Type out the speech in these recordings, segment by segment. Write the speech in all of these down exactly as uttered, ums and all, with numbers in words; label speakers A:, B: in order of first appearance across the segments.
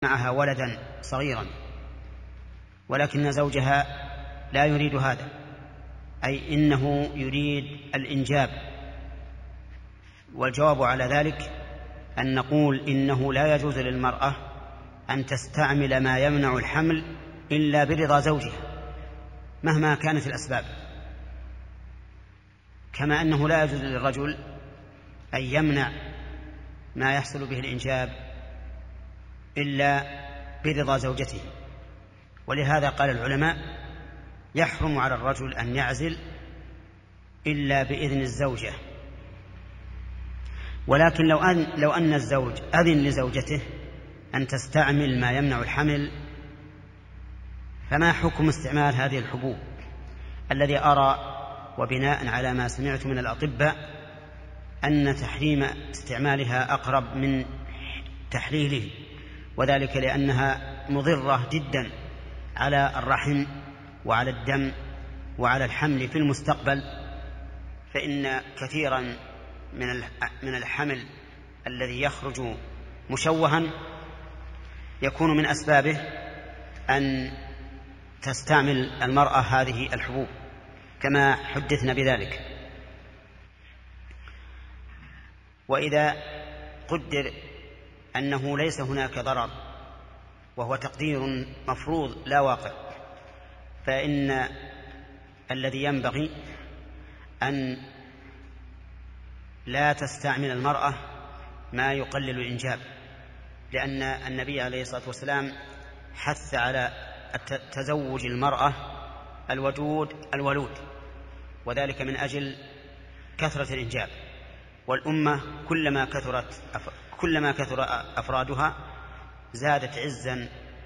A: معها ولدا صغيرا، ولكن زوجها لا يريد هذا، أي إنه يريد الإنجاب. والجواب على ذلك أن نقول إنه لا يجوز للمرأة أن تستعمل ما يمنع الحمل إلا برضا زوجها مهما كانت الأسباب، كما أنه لا يجوز للرجل أن يمنع ما يحصل به الإنجاب إلا برضا زوجته. ولهذا قال العلماء: يحرم على الرجل أن يعزل إلا بإذن الزوجة. ولكن لو أن, لو أن الزوج أذن لزوجته أن تستعمل ما يمنع الحمل، فما حكم استعمال هذه الحبوب؟ الذي أرى وبناء على ما سمعت من الأطباء أن تحريم استعمالها أقرب من تحليله، وذلك لأنها مضرة جدا على الرحم وعلى الدم وعلى الحمل في المستقبل. فإن كثيرا من الحمل الذي يخرج مشوها يكون من أسبابه أن تستعمل المرأة هذه الحبوب كما حدثنا بذلك. وإذا قدر أنه ليس هناك ضرر وهو تقدير مفروض لا واقع، فإن الذي ينبغي أن لا تستعمل المرأة ما يقلل الإنجاب، لأن النبي عليه الصلاة والسلام حث على تزوج المرأة الودود الولود، وذلك من أجل كثرة الإنجاب. والأمة كلما كثرت كلما كثر أفرادها زادت عزا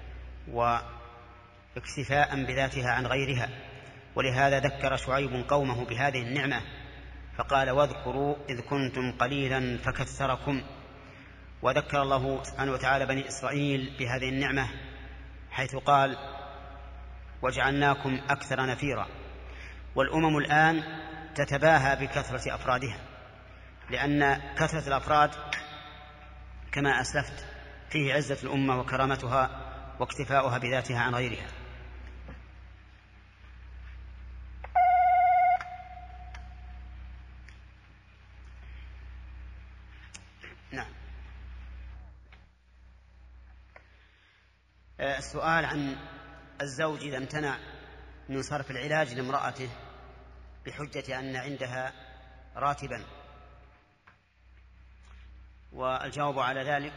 A: واكتفاء بذاتها عن غيرها. ولهذا ذكر شعيب قومه بهذه النعمة فقال: واذكروا إذ كنتم قليلا فكثركم. وذكر الله سبحانه وتعالى بني إسرائيل بهذه النعمة حيث قال: وجعلناكم أكثر نفيرا. والأمم الآن تتباهى بكثرة أفرادها، لأن كثرة الأفراد كما أسلفت فيه عزة الأمة وكرامتها واكتفاؤها بذاتها عن غيرها. نعم. السؤال عن الزوج إذا امتنع من صرف العلاج لامرأته بحجة أن عندها راتبا، والجواب على ذلك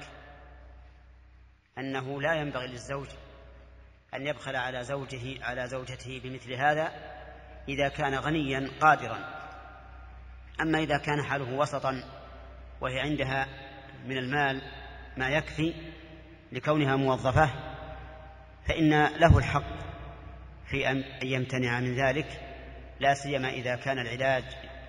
A: أنه لا ينبغي للزوج أن يبخل على زوجه على زوجته بمثل هذا إذا كان غنيا قادرا. أما إذا كان حاله وسطا وهي عندها من المال ما يكفي لكونها موظفة، فإن له الحق في أن يمتنع من ذلك، لا سيما إذا كان العلاج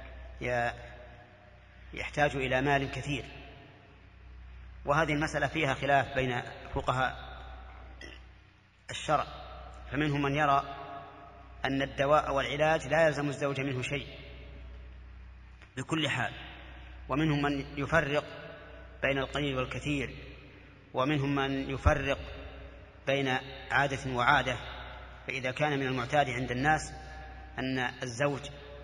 A: يحتاج إلى مال كثير. وهذه المسألة فيها خلاف بين فقهاء الشرع، فمنهم من يرى أن الدواء والعلاج لا يلزم الزوج منه شيء بكل حال، ومنهم من يفرق بين القليل والكثير، ومنهم من يفرق بين عادة وعادة. فإذا كان من المعتاد عند الناس أن الزوج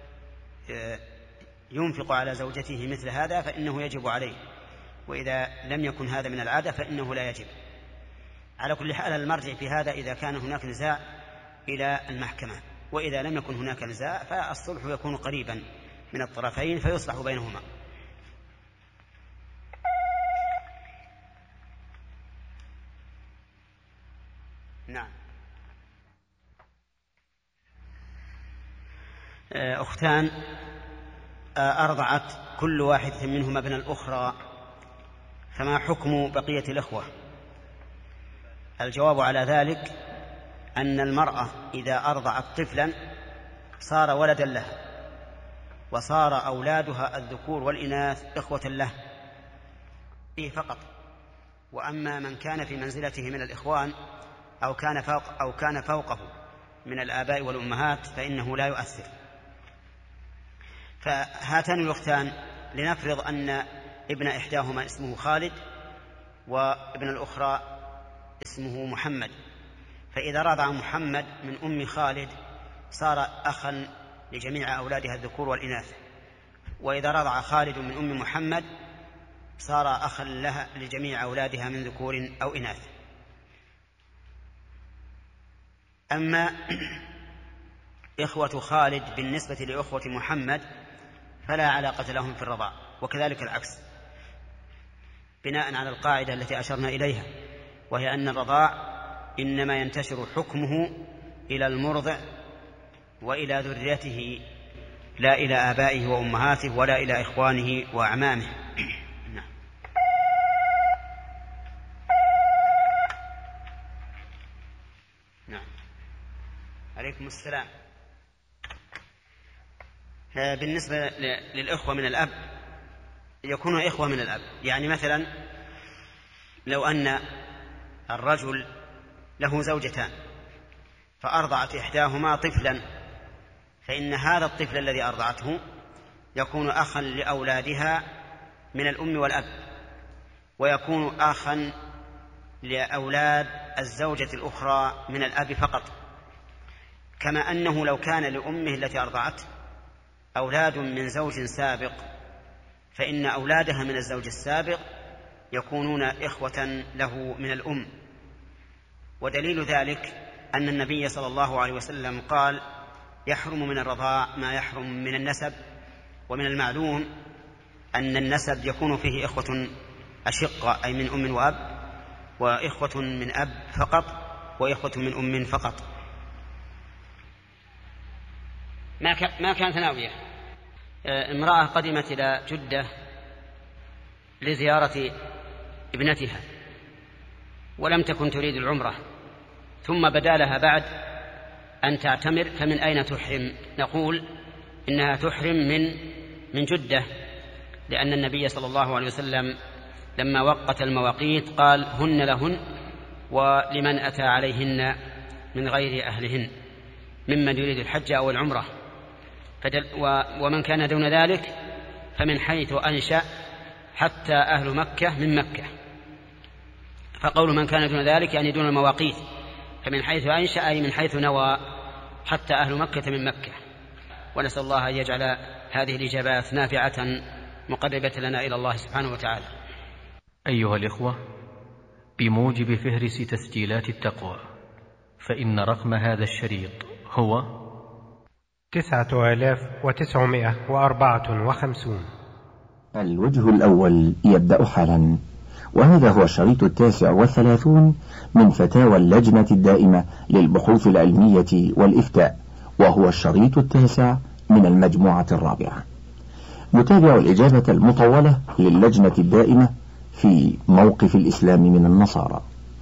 A: ينفق على زوجته مثل هذا فإنه يجب عليه، وإذا لم يكن هذا من العادة فإنه لا يجب. على كل حال المرجع في هذا إذا كان هناك نزاع إلى المحكمة، وإذا لم يكن هناك نزاع فالصلح يكون قريبا من الطرفين فيصلح بينهما. نعم. أختان أرضعت كل واحدة منهما ابن الأخرى، فما حكم بقية الإخوة؟ الجواب على ذلك أن المرأة إذا أرضعت طفلا صار ولدا لها، وصار أولادها الذكور والإناث إخوة له فيه فقط. وأما من كان في منزلته من الإخوان أو كان فوق أو كان فوقه من الآباء والأمهات فإنه لا يؤثر. فهاتان الأختان لنفرض أن ابن إحداهما اسمه خالد وابن الأخرى اسمه محمد، فإذا رضع محمد من أم خالد صار أخا لجميع أولادها الذكور والإناث، وإذا رضع خالد من أم محمد صار أخا لها لجميع أولادها من ذكور أو إناث. أما إخوة خالد بالنسبة لإخوة محمد فلا علاقة لهم في الرضاع، وكذلك العكس، بناء على القاعدة التي أشرنا إليها، وهي أن الرضاع إنما ينتشر حكمه إلى المرضع وإلى ذريته، لا إلى آبائه وأمهاته ولا إلى إخوانه وأعمامه. نعم. نعم. عليكم السلام. بالنسبة للإخوة من الأب يكونوا إخوة من الأب، يعني مثلا لو أن الرجل له زوجتان فأرضعت إحداهما طفلا، فإن هذا الطفل الذي أرضعته يكون أخا لأولادها من الأم والأب، ويكون أخا لأولاد الزوجة الأخرى من الأب فقط، كما أنه لو كان لأمه التي أرضعت أولاد من زوج سابق فإن أولادها من الزوج السابق يكونون إخوة له من الأم. ودليل ذلك أن النبي صلى الله عليه وسلم قال: يحرم من الرضاع ما يحرم من النسب. ومن المعلوم أن النسب يكون فيه إخوة أشقة أي من أم وأب، وإخوة من أب فقط، وإخوة من أم فقط. ما كانت ناوية. امرأة قدمت إلى جدة لزيارة ابنتها ولم تكن تريد العمرة، ثم بدا لها بعد أن تعتمر، فمن أين تحرم؟ نقول إنها تحرم من من جدة، لأن النبي صلى الله عليه وسلم لما وقت المواقيت قال: هن لهن ولمن أتى عليهن من غير أهلهن ممن يريد الحج أو العمرة. ومن كان دون ذلك فمن حيث أنشأ حتى أهل مكة من مكة. فقول من كان دون ذلك يعني دون المواقيت، فمن حيث أنشأ أي من حيث نوى حتى أهل مكة من مكة. ونسأل الله أن يجعل هذه الإجابات نافعة مقربة لنا إلى الله سبحانه وتعالى.
B: أيها الإخوة، بموجب فهرس تسجيلات التقوى فإن رقم هذا الشريط هو
C: تسعة آلاف وتسعمائة وأربعة وخمسون.
D: الوجه الأول يبدأ حالا، وهذا هو الشريط التاسع والثلاثون من فتاوى اللجنة الدائمة للبحوث العلمية والإفتاء، وهو الشريط التاسع من المجموعة الرابعة. نتابع الإجابة المطولة للجنة الدائمة في موقف الإسلام من النصارى.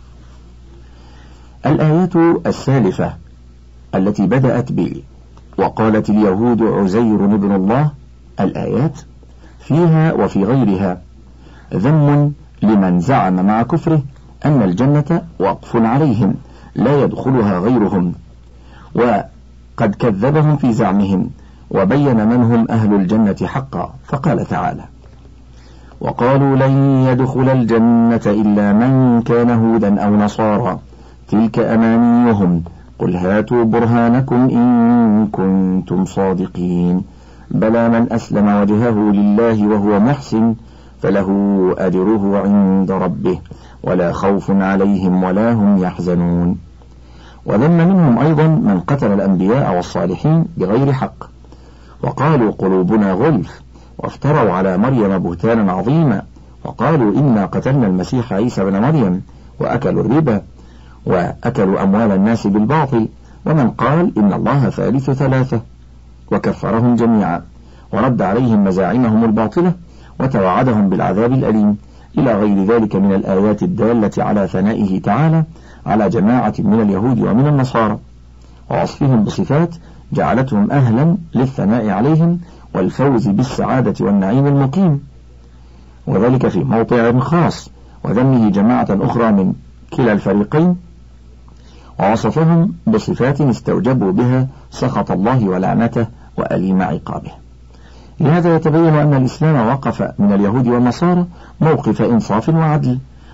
D: الآيات السالفة التي بدأت ب وقالت اليهود عزير ابن الله، الآيات فيها وفي غيرها ذم لمن زعم مع كفره أن الجنة وقف عليهم لا يدخلها غيرهم، وقد كذبهم في زعمهم وبين من هم أهل الجنة حقا، فقال تعالى: وقالوا لن يدخل الجنة إلا من كان هودا أو نصارى تلك أمانيهم قل هاتوا برهانكم إن كنتم صادقين بلى من أسلم وجهه لله وهو محسن فله أجره عند ربه ولا خوف عليهم ولا هم يحزنون. وذم منهم أيضا من قتل الأنبياء والصالحين بغير حق، وقالوا قلوبنا غلف، وافتروا على مريم بهتانا عظيما، وقالوا إنا قتلنا المسيح عيسى بن مريم، وأكلوا الربا وأكلوا أموال الناس بالباطل، ومن قال إن الله ثالث ثلاثة، وكفرهم جميعا ورد عليهم مزاعمهم الباطلة وتوعدهم بالعذاب الأليم، إلى غير ذلك من الآيات الدالة على ثنائه تعالى على جماعة من اليهود ومن النصارى، ووصفهم بصفات جعلتهم أهلا للثناء عليهم والفوز بالسعادة والنعيم المقيم، وذلك في موضع خاص، وذمه جماعة أخرى من كلا الفريقين، ووصفهم بصفات استوجبوا بها سخط الله ولعنته وأليم عقابه. لهذا يتبين أن الإسلام وقف من اليهود والنصارى موقف إنصاف وعدل،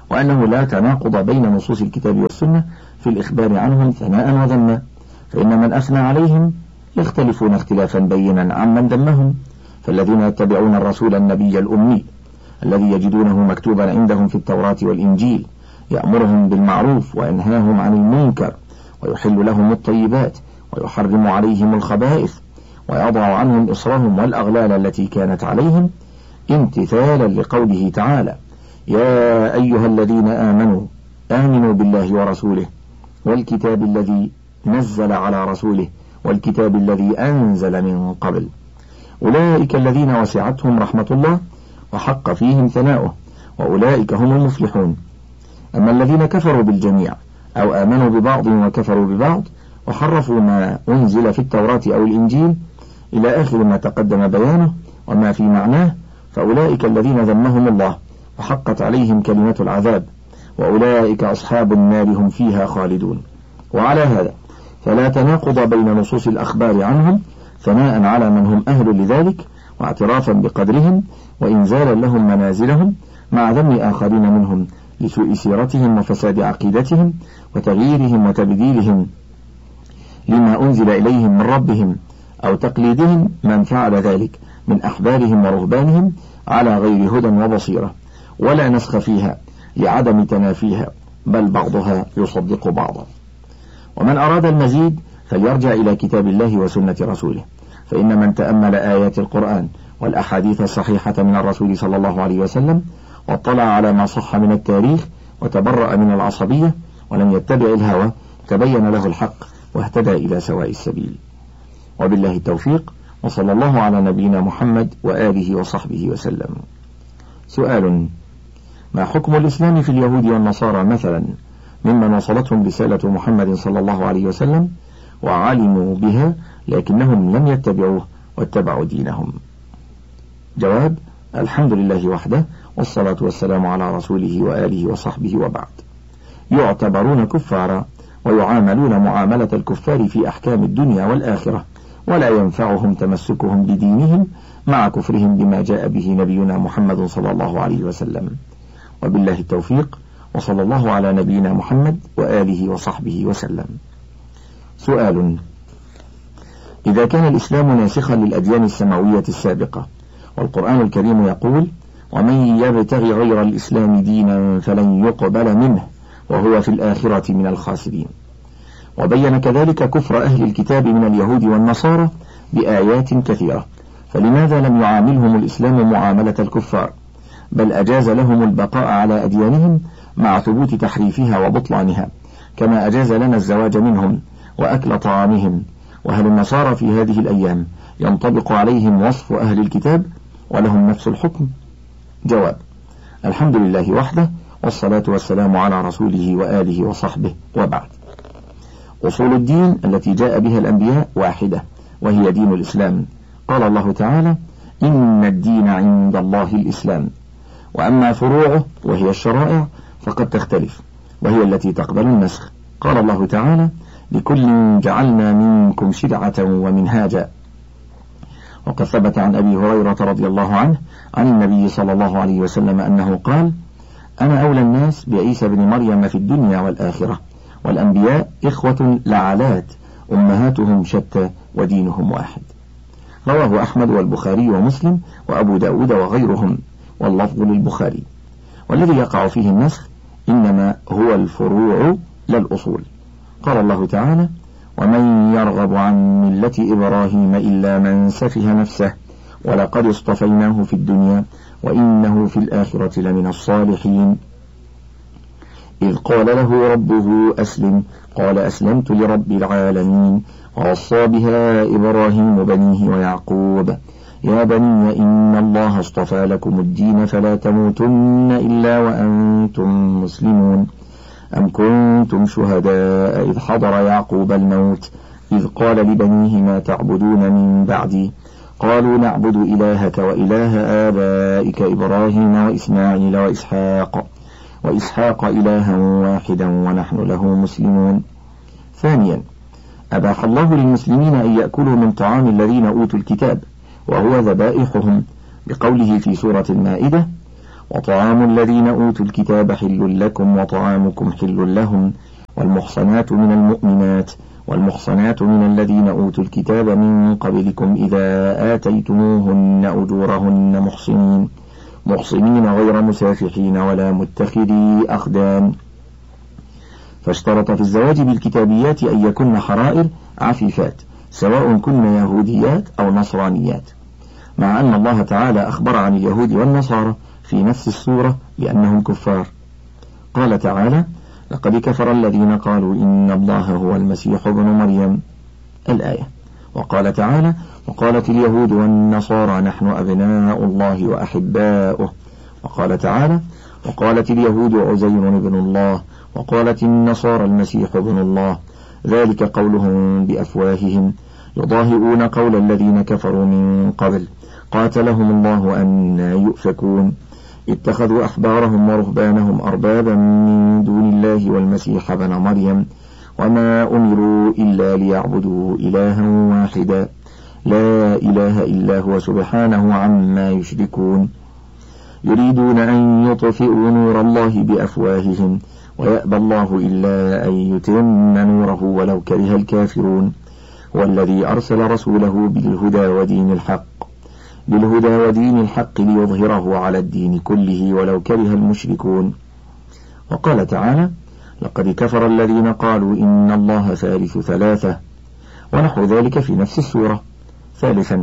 D: وأنه لا تناقض بين نصوص الكتاب والسنة في الإخبار عنهم ثناء وذما، فإن من أثنى عليهم يختلفون اختلافا بينا عمن ذمهم. فالذين يتبعون الرسول النبي الأمي الذي يجدونه مكتوبا عندهم في التوراة والإنجيل يأمرهم بالمعروف وينهاهم عن المنكر ويحل لهم الطيبات ويحرم عليهم الخبائث ويضع عنهم إصرهم والأغلال التي كانت عليهم، امتثالا لقوله تعالى: يا أيها الذين آمنوا آمنوا بالله ورسوله والكتاب الذي نزل على رسوله والكتاب الذي أنزل من قبل، أولئك الذين وسعتهم رحمة الله وحق فيهم ثناؤه وأولئك هم المفلحون. أما الذين كفروا بالجميع أو آمنوا ببعض وكفروا ببعض وحرفوا ما أنزل في التوراة أو الإنجيل إلى آخر ما تقدم بيانه وما في معناه، فأولئك الذين ذمهم الله وحقت عليهم كلمة العذاب، وأولئك أصحاب النار هم فيها خالدون. وعلى هذا فلا تناقض بين نصوص الأخبار عنهم ثناء على من هم أهل لذلك واعترافا بقدرهم وإنزالا لهم منازلهم، مع ذم آخرين منهم لسوء سيرتهم وفساد عقيدتهم وتغييرهم وتبديلهم لما أنزل إليهم من ربهم أو تقليدهم من فعل ذلك من أحبارهم ورهبانهم على غير هدى وبصيرة ولا نسخ فيها لعدم تنافيها، بل بعضها يصدق بعضا. ومن أراد المزيد فليرجع إلى كتاب الله وسنة رسوله، فإن من تأمل آيات القرآن والأحاديث الصحيحة من الرسول صلى الله عليه وسلم واطلع على ما صح من التاريخ وتبرأ من العصبية ولم يتبع الهوى تبين له الحق واهتدى إلى سواء السبيل. وبالله التوفيق، وصلى الله على نبينا محمد وآله وصحبه وسلم. سؤال: ما حكم الإسلام في اليهود والنصارى مثلا ممن وصلتهم رسالة محمد صلى الله عليه وسلم وعلموا بها لكنهم لم يتبعوه واتبعوا دينهم؟ جواب: الحمد لله وحده، والصلاة والسلام على رسوله وآله وصحبه، وبعد. يعتبرون كفارا ويعاملون معاملة الكفار في أحكام الدنيا والآخرة، ولا ينفعهم تمسكهم بدينهم مع كفرهم بما جاء به نبينا محمد صلى الله عليه وسلم. وبالله التوفيق، وصلى الله على نبينا محمد وآله وصحبه وسلم. سؤال: إذا كان الإسلام ناسخا للأديان السماوية السابقة والقرآن الكريم يقول: ومن يبتغي غير الإسلام دينا فلن يقبل منه وهو في الآخرة من الخاسرين، وبين كذلك كفر أهل الكتاب من اليهود والنصارى بآيات كثيرة، فلماذا لم يعاملهم الإسلام معاملة الكفار، بل أجاز لهم البقاء على أديانهم مع ثبوت تحريفها وبطلانها، كما أجاز لنا الزواج منهم وأكل طعامهم؟ وهل النصارى في هذه الأيام ينطبق عليهم وصف أهل الكتاب ولهم نفس الحكم؟ جواب: الحمد لله وحده، والصلاة والسلام على رسوله وآله وصحبه، وبعد. أصول الدين التي جاء بها الأنبياء واحدة، وهي دين الإسلام. قال الله تعالى: إن الدين عند الله الإسلام. وأما فروعه وهي الشرائع فقد تختلف، وهي التي تقبل النسخ. قال الله تعالى: لكل جعلنا منكم شرعة ومنهاجا. وقد ثبت عن أبي هريرة رضي الله عنه عن النبي صلى الله عليه وسلم أنه قال: أنا أولى الناس بعيسى بن مريم في الدنيا والآخرة، والأنبياء إخوة لعلات أمهاتهم شتى ودينهم واحد. رواه أحمد والبخاري ومسلم وأبو داود وغيرهم، واللفظ للبخاري. والذي يقع فيه النسخ إنما هو الفروع لا الأصول. قال الله تعالى: ومن يرغب عن ملة إبراهيم إلا من سفه نفسه ولقد اصطفيناه في الدنيا وإنه في الآخرة لمن الصالحين. إذ قال له ربه أسلم قال أسلمت لرب العالمين. ووصى بها إبراهيم بنيه ويعقوب: يا بني إن الله اصطفى لكم الدين فلا تموتن إلا وأنتم مسلمون. أم كنتم شهداء إذ حضر يعقوب الموت إذ قال لبنيه ما تعبدون من بعدي قالوا نعبد إلهك وإله آبائك إبراهيم وإسماعيل وإسحاق وإسحاق إلها واحدا ونحن له مسلمون. ثانيا: أباح الله للمسلمين أن يأكلوا من طعام الذين أوتوا الكتاب وهو ذبائحهم، بقوله في سورة المائدة: وطعام الذين أوتوا الكتاب حل لكم وطعامكم حل لهم والمحصنات من المؤمنات والمحصنات من الذين أوتوا الكتاب من قبلكم إذا آتيتموهن أجورهن محصنين محصنين غير مسافحين ولا متخذي أخدان. فاشترط في الزواج بالكتابيات أن يكن حرائر عفيفات سواء كن يهوديات أو نصرانيات، مع أن الله تعالى أخبر عن اليهود والنصارى في نفس السورة لأنهم كفار. قال تعالى: لقد كفر الذين قالوا إن الله هو المسيح ابن مريم الآية. وقال تعالى: وقالت اليهود والنصارى نحن أبناء الله وأحباؤه. وقال تعالى: وقالت اليهود عزير ابن الله وقالت النصارى المسيح ابن الله ذلك قولهم بأفواههم يضاهئون قول الذين كفروا من قبل قاتلهم الله أنى يؤفكون اتخذوا أحبارهم ورهبانهم أربابا من دون الله والمسيح ابن مريم وما أمروا إلا ليعبدوا إلها واحدا لا إله إلا هو سبحانه عما يشركون يريدون أن يطفئوا نور الله بأفواههم ويأبى الله إلا أن يتم نوره ولو كره الكافرون هو الذي أرسل رسوله بالهدى ودين الحق بالهدى ودين الحق ليظهره على الدين كله ولو كره المشركون. وقال تعالى: لقد كفر الذين قالوا إن الله ثالث ثلاثة ونحو ذلك في نفس السورة. ثالثا،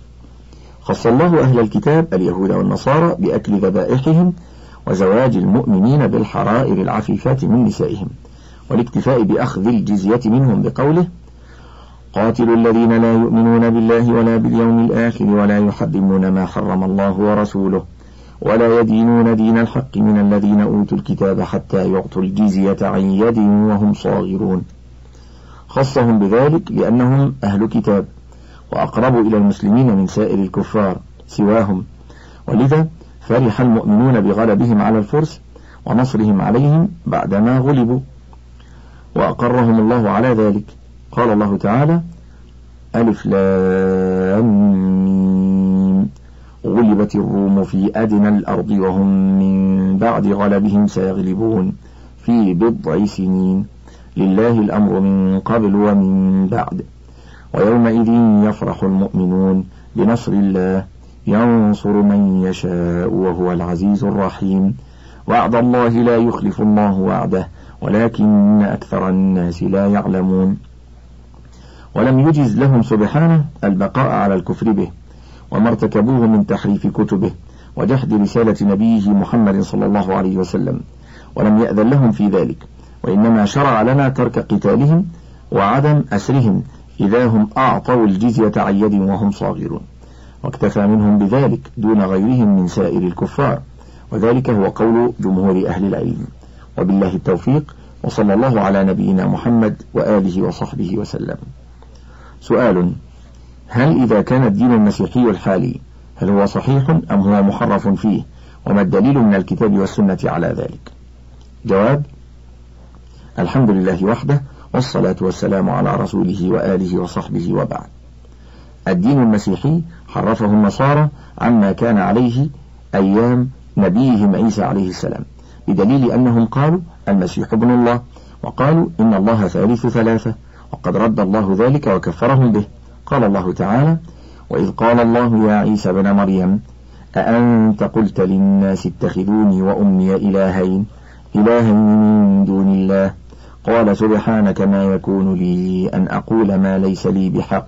D: خص الله أهل الكتاب اليهود والنصارى بأكل ذبائحهم وزواج المؤمنين بالحرائر العفيفات من نسائهم والاكتفاء بأخذ الجزية منهم بقوله: قاتلوا الذين لا يؤمنون بالله ولا باليوم الآخر ولا يحرمون ما حرم الله ورسوله ولا يدينون دين الحق من الذين أوتوا الكتاب حتى يعطوا الجزية عن يد وهم صاغرون. خصهم بذلك لأنهم أهل كتاب وأقرب إلى المسلمين من سائر الكفار سواهم، ولذا فرح المؤمنون بغلبهم على الفرس ونصرهم عليهم بعدما غلبوا وأقرهم الله على ذلك. قال الله تعالى: ألف لام ميم غلبت الروم في أدنى الأرض وهم من بعد غلبهم سيغلبون في بضع سنين لله الأمر من قبل ومن بعد ويومئذ يفرح المؤمنون بنصر الله ينصر من يشاء وهو العزيز الرحيم وعد الله لا يخلف الله وعده ولكن أكثر الناس لا يعلمون. ولم يجز لهم سبحانه البقاء على الكفر به وما ارتكبوه من تحريف كتبه وجحد رسالة نبيه محمد صلى الله عليه وسلم، ولم يأذن لهم في ذلك، وإنما شرع لنا ترك قتالهم وعدم أسرهم إذا هم أعطوا الجزية عن يد وهم صاغرون، واكتفى منهم بذلك دون غيرهم من سائر الكفار، وذلك هو قول جمهور أهل العلم. وبالله التوفيق، وصلى الله على نبينا محمد وآله وصحبه وسلم. سؤال: هل إذا كان الدين المسيحي الحالي هل هو صحيح أم هو محرف فيه، وما الدليل من الكتاب والسنة على ذلك؟ جواب: الحمد لله وحده والصلاة والسلام على رسوله وآله وصحبه وبعد. الدين المسيحي حرفه النصارى عما كان عليه أيام نبيهم عيسى عليه السلام، بدليل أنهم قالوا المسيح ابن الله، وقالوا إن الله ثالث ثلاثة، وقد رد الله ذلك وكفرهم به. قال الله تعالى: وإذ قال الله يا عيسى ابن مريم أأنت قلت للناس اتخذوني وأمي إلهين إلهين من دون الله قال سبحانك ما يكون لي أن أقول ما ليس لي بحق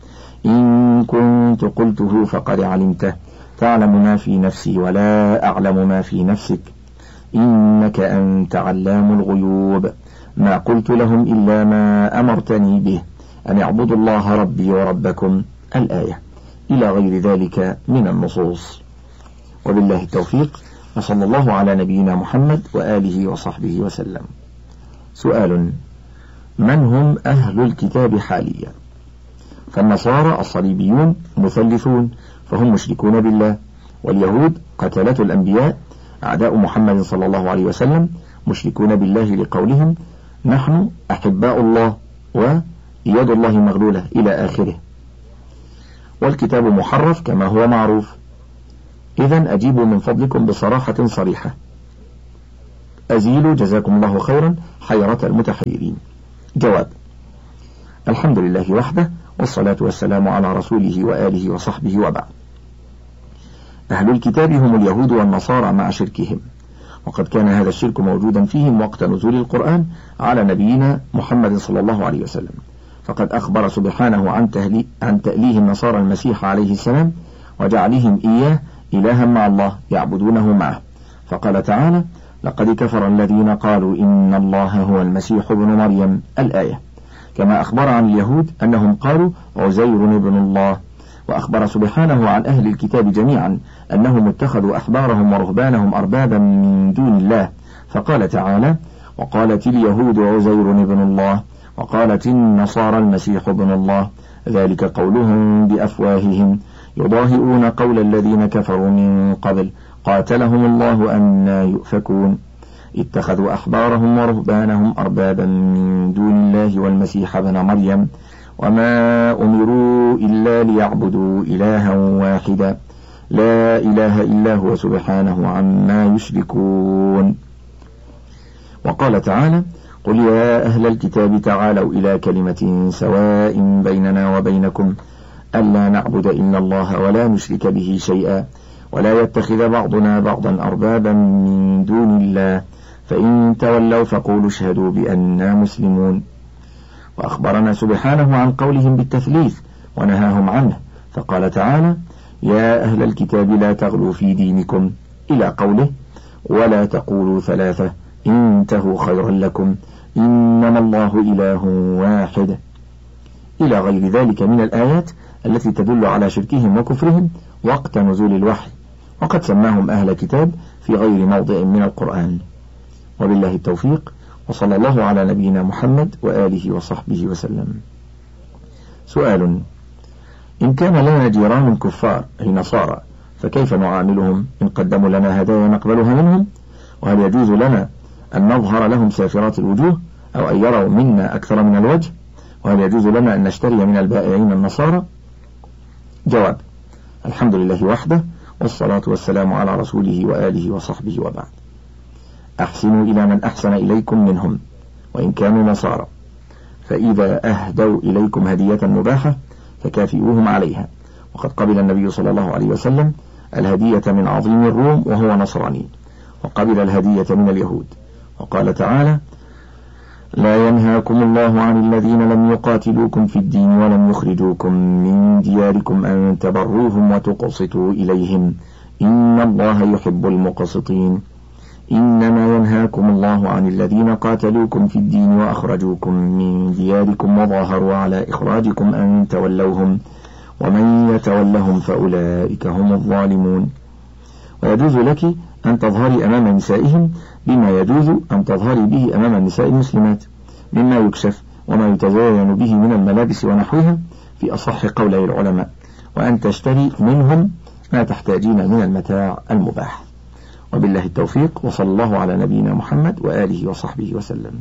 D: إن كنت قلته فقد علمته تعلم ما في نفسي ولا أعلم ما في نفسك إنك أنت علام الغيوب ما قلت لهم إلا ما أمرتني به أن اعبدوا الله ربي وربكم الآية إلى غير ذلك من النصوص. وبالله التوفيق، وصلى الله على نبينا محمد وآله وصحبه وسلم. سؤال: من هم أهل الكتاب حاليا؟ فالنصارى الصليبيون مثلثون فهم مشركون بالله، واليهود قتلة الأنبياء أعداء محمد صلى الله عليه وسلم مشركون بالله لقولهم نحن أحباء الله ويد الله مغلولة إلى آخره، والكتاب محرف كما هو معروف. إذن أجيبوا من فضلكم بصراحة صريحة، أزيلوا جزاكم الله خيرا حيرة المتحيرين. جواب: الحمد لله وحده، والصلاة والسلام على رسوله وآله وصحبه، وبعد. أهل الكتاب هم اليهود والنصارى مع شركهم، وقد كان هذا الشرك موجودا فيهم وقت نزول القرآن على نبينا محمد صلى الله عليه وسلم، فقد أخبر سبحانه عن, عن تأليه النصارى المسيح عليه السلام وجعلهم إياه إلها مع الله يعبدونه معه، فقال تعالى: لقد كفر الذين قالوا إن الله هو المسيح ابن مريم، الآية. كما أخبر عن اليهود أنهم قالوا عزير ابن الله، وأخبر سبحانه عن أهل الكتاب جميعا أنهم اتخذوا أحبارهم ورهبانهم أربابا من دون الله، فقال تعالى: وقالت اليهود عزير ابن الله، وقالت النصارى المسيح ابن الله، ذلك قولهم بأفواههم يضاهئون قول الذين كفروا من قبل قاتلهم الله أنى يؤفكون، اتخذوا أحبارهم ورهبانهم أربابا من دون الله والمسيح ابن مريم وما أمروا إلا ليعبدوا إلها واحدا لا إله إلا هو سبحانه عما يشركون. وقال تعالى: قل يا أهل الكتاب تعالوا إلى كلمة سواء بيننا وبينكم ألا نعبد إلا الله ولا نشرك به شيئا ولا يتخذ بعضنا بعضا أربابا من دون الله فإن تولوا فقولوا اشهدوا بأننا مسلمون. وأخبرنا سبحانه عن قولهم بالتثليث ونهاهم عنه، فقال تعالى: يا أهل الكتاب لا تغلوا في دينكم، إلى قوله: ولا تقولوا ثلاثة انتهوا خيرا لكم إنما الله إله واحد، إلى غير ذلك من الآيات التي تدل على شركهم وكفرهم وقت نزول الوحي، وقد سماهم أهل كتاب في غير موضع من القرآن. وبالله التوفيق، وصلى الله على نبينا محمد وآله وصحبه وسلم. سؤال: إن كان لنا جيران كفار أي نصارى فكيف نعاملهم إن قدموا لنا هدايا نقبلها منهم؟ وهل يجوز لنا أن نظهر لهم سافرات الوجوه أو أن يروا منا أكثر من الوجه؟ وهل يجوز لنا أن نشتري من البائعين النصارى؟ جواب: الحمد لله وحده، والصلاة والسلام على رسوله وآله وصحبه، وبعد. أحسنوا إلى من أحسن إليكم منهم وإن كانوا نصارى، فإذا أهدوا إليكم هدية مباحة فكافئوهم عليها، وقد قبل النبي صلى الله عليه وسلم الهدية من عظيم الروم وهو نصراني، وقبل الهدية من اليهود، وقال تعالى: لا ينهاكم الله عن الذين لم يقاتلوكم في الدين ولم يخرجوكم من دياركم أن تبروهم وتقسطوا إليهم إن الله يحب المقسطين. إنما ينهاكم الله عن الذين قاتلوكم في الدين وأخرجوكم من دياركم وظاهروا على إخراجكم أن تولوهم ومن يتولهم فأولئك هم الظالمون. ويجوز لك أن تظهري أمام نسائهم بما يجوز أن تظهري به أمام النساء المسلمات مما يكشف وما يتزين به من الملابس ونحوها في أصح قولي العلماء، وأن تشتري منهم ما تحتاجين من المتاع المباح. وبالله التوفيق، وصلى الله على نبينا محمد وآله وصحبه وسلم.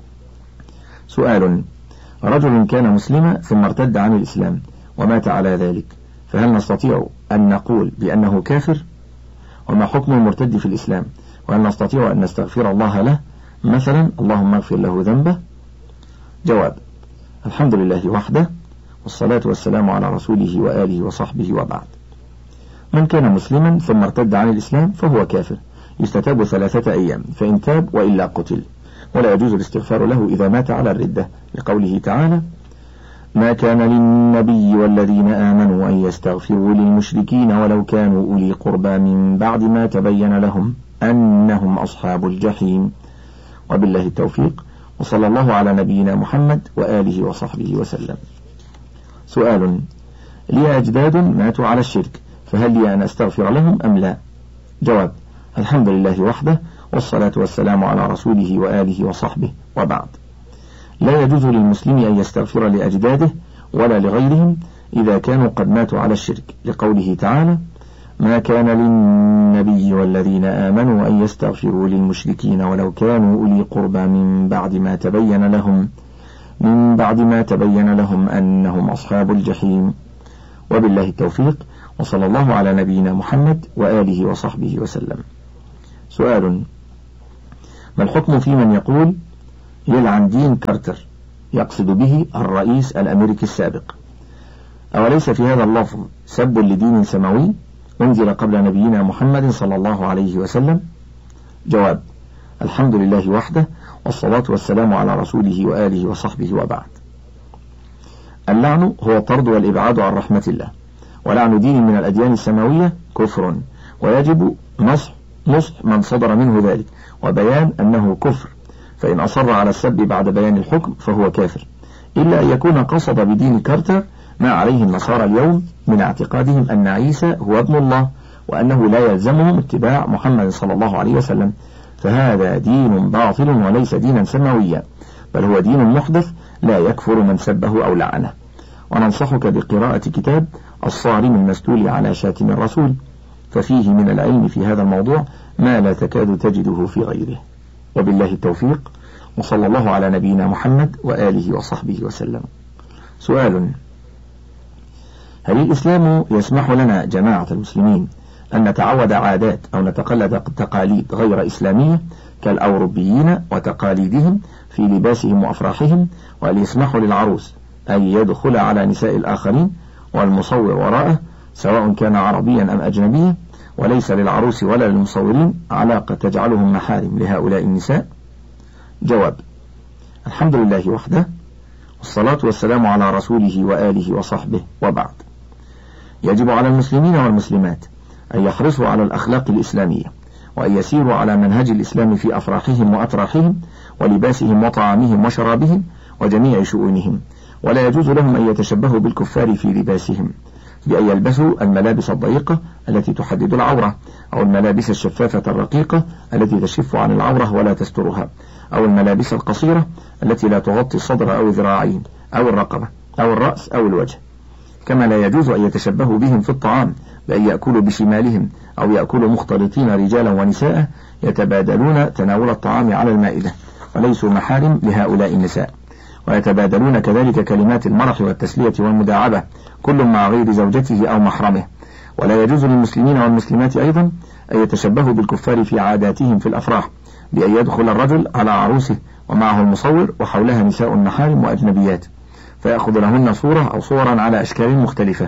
D: سؤال: رجل كان مسلما ثم ارتد عن الإسلام ومات على ذلك، فهل نستطيع أن نقول بأنه كافر؟ وما حكم المرتد في الإسلام؟ وهل نستطيع أن نستغفر الله له مثلا اللهم اغفر له ذنبه؟ جواب: الحمد لله وحده، والصلاة والسلام على رسوله وآله وصحبه، وبعد. من كان مسلما ثم ارتد عن الإسلام فهو كافر، يستتاب ثلاثة أيام، فإن تاب وإلا قتل، ولا يجوز الاستغفار له إذا مات على الردة، لقوله تعالى: ما كان للنبي والذين آمنوا أن يستغفروا للمشركين ولو كانوا أولي قربى من بعد ما تبين لهم أنهم أصحاب الجحيم. وبالله التوفيق، وصلى الله على نبينا محمد وآله وصحبه وسلم. سؤال: لي أجداد ماتوا على الشرك، فهل لي أن أستغفر لهم أم لا؟ جواب: الحمد لله وحده، والصلاة والسلام على رسوله وآله وصحبه، وبعد. لا يجوز للمسلم أن يستغفر لأجداده ولا لغيرهم إذا كانوا قد ماتوا على الشرك، لقوله تعالى: ما كان للنبي والذين آمنوا أن يستغفروا للمشركين ولو كانوا أولي قربى من بعد ما تبين لهم من بعد ما تبين لهم أنهم أصحاب الجحيم. وبالله التوفيق، وصلى الله على نبينا محمد وآله وصحبه وسلم. سؤال: ما الحكم في من يقول يلعن دين كارتر، يقصد به الرئيس الأمريكي السابق؟ أوليس في هذا اللفظ سب لدين سماوي أنزل قبل نبينا محمد صلى الله عليه وسلم؟ جواب: الحمد لله وحده، والصلاة والسلام على رسوله وآله وصحبه، وبعد. اللعن هو الطرد والإبعاد عن رحمة الله، ولعن دين من الأديان السماوية كفر، ويجب نصح نصح من صدر منه ذلك وبيان أنه كفر، فإن أصر على السب بعد بيان الحكم فهو كافر، إلا أن يكون قصد بدين كارتر ما عليه النصارى اليوم من اعتقادهم أن عيسى هو ابن الله، وأنه لا يلزمهم اتباع محمد صلى الله عليه وسلم، فهذا دين باطل وليس دينا سماويا، بل هو دين محدث لا يكفر من سبه أو لعنه. وننصحك بقراءة كتاب الصارم المسلول على شاتم الرسول، ففيه من العلم في هذا الموضوع ما لا تكاد تجده في غيره. وبالله التوفيق، وصلى الله على نبينا محمد وآله وصحبه وسلم. سؤال: هل الإسلام يسمح لنا جماعة المسلمين أن نتعود عادات أو نتقلد تقاليد غير إسلامية كالأوروبيين وتقاليدهم في لباسهم وأفراحهم، وهل يسمح للعروس أن يدخل على نساء الآخرين والمصور وراءه سواء كان عربيا أم أجنبيا، وليس للعروس ولا للمصورين علاقة تجعلهم محارم لهؤلاء النساء؟ جواب: الحمد لله وحده، والصلاة والسلام على رسوله وآله وصحبه، وبعد. يجب على المسلمين والمسلمات أن يحرصوا على الأخلاق الإسلامية، وأن يسيروا على منهج الإسلام في أفراحهم وأتراحهم ولباسهم وطعامهم وشرابهم وجميع شؤونهم، ولا يجوز لهم أن يتشبهوا بالكفار في لباسهم بأن يلبسوا الملابس الضيقة التي تحدد العورة، أو الملابس الشفافة الرقيقة التي تشف عن العورة ولا تسترها، أو الملابس القصيرة التي لا تغطي الصدر أو الذراعين أو الرقبة أو الرأس أو الوجه. كما لا يجوز أن يتشبهوا بهم في الطعام بأن يأكلوا بشمالهم أو يأكلوا مختلطين رجالا ونساء يتبادلون تناول الطعام على المائدة، وليسوا محارم لهؤلاء النساء، ويتبادلون كذلك كلمات المرح والتسلية والمداعبة كل مع غير زوجته أو محرمه. ولا يجوز للمسلمين والمسلمات أيضا أن يتشبهوا بالكفار في عاداتهم في الأفراح بأن يدخل الرجل على عروسه ومعه المصور وحولها نساء محارم وأجنبيات فيأخذ لهن صورة أو صورا على أشكال مختلفة،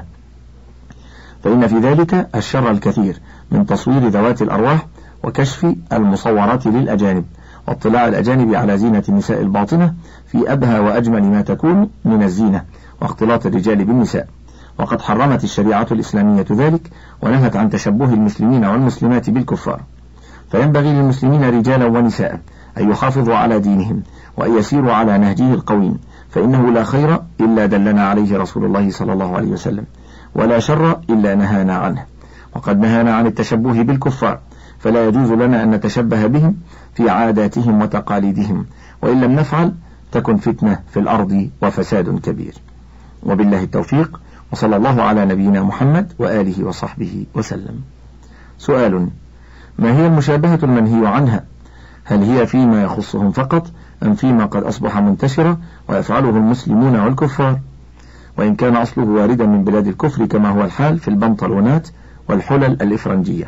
D: فإن في ذلك الشر الكثير من تصوير ذوات الأرواح وكشف المصورات للأجانب واطلاع الأجانب على زينة النساء الباطنة في أبهى وأجمل ما تكون من الزينة واختلاط الرجال بالنساء. وقد حرمت الشريعة الإسلامية ذلك ونهت عن تشبه المسلمين والمسلمات بالكفار، فينبغي للمسلمين رجالا ونساء أن يحافظوا على دينهم وأن يسيروا على نهجه القويم، فإنه لا خير إلا دلنا عليه رسول الله صلى الله عليه وسلم، ولا شر إلا نهانا عنه، وقد نهانا عن التشبه بالكفار، فلا يجوز لنا أن نتشبه بهم في عاداتهم وتقاليدهم، وإن لم نفعل تكن فتنة في الأرض وفساد كبير. وبالله التوفيق، وصلى الله على نبينا محمد وآله وصحبه وسلم. سؤال: ما هي المشابهة المنهي عنها؟ هل هي فيما يخصهم فقط أم فيما قد أصبح منتشرا ويفعله المسلمون والكفار، وإن كان أصله واردا من بلاد الكفر كما هو الحال في البنطلونات والحلل الإفرنجية؟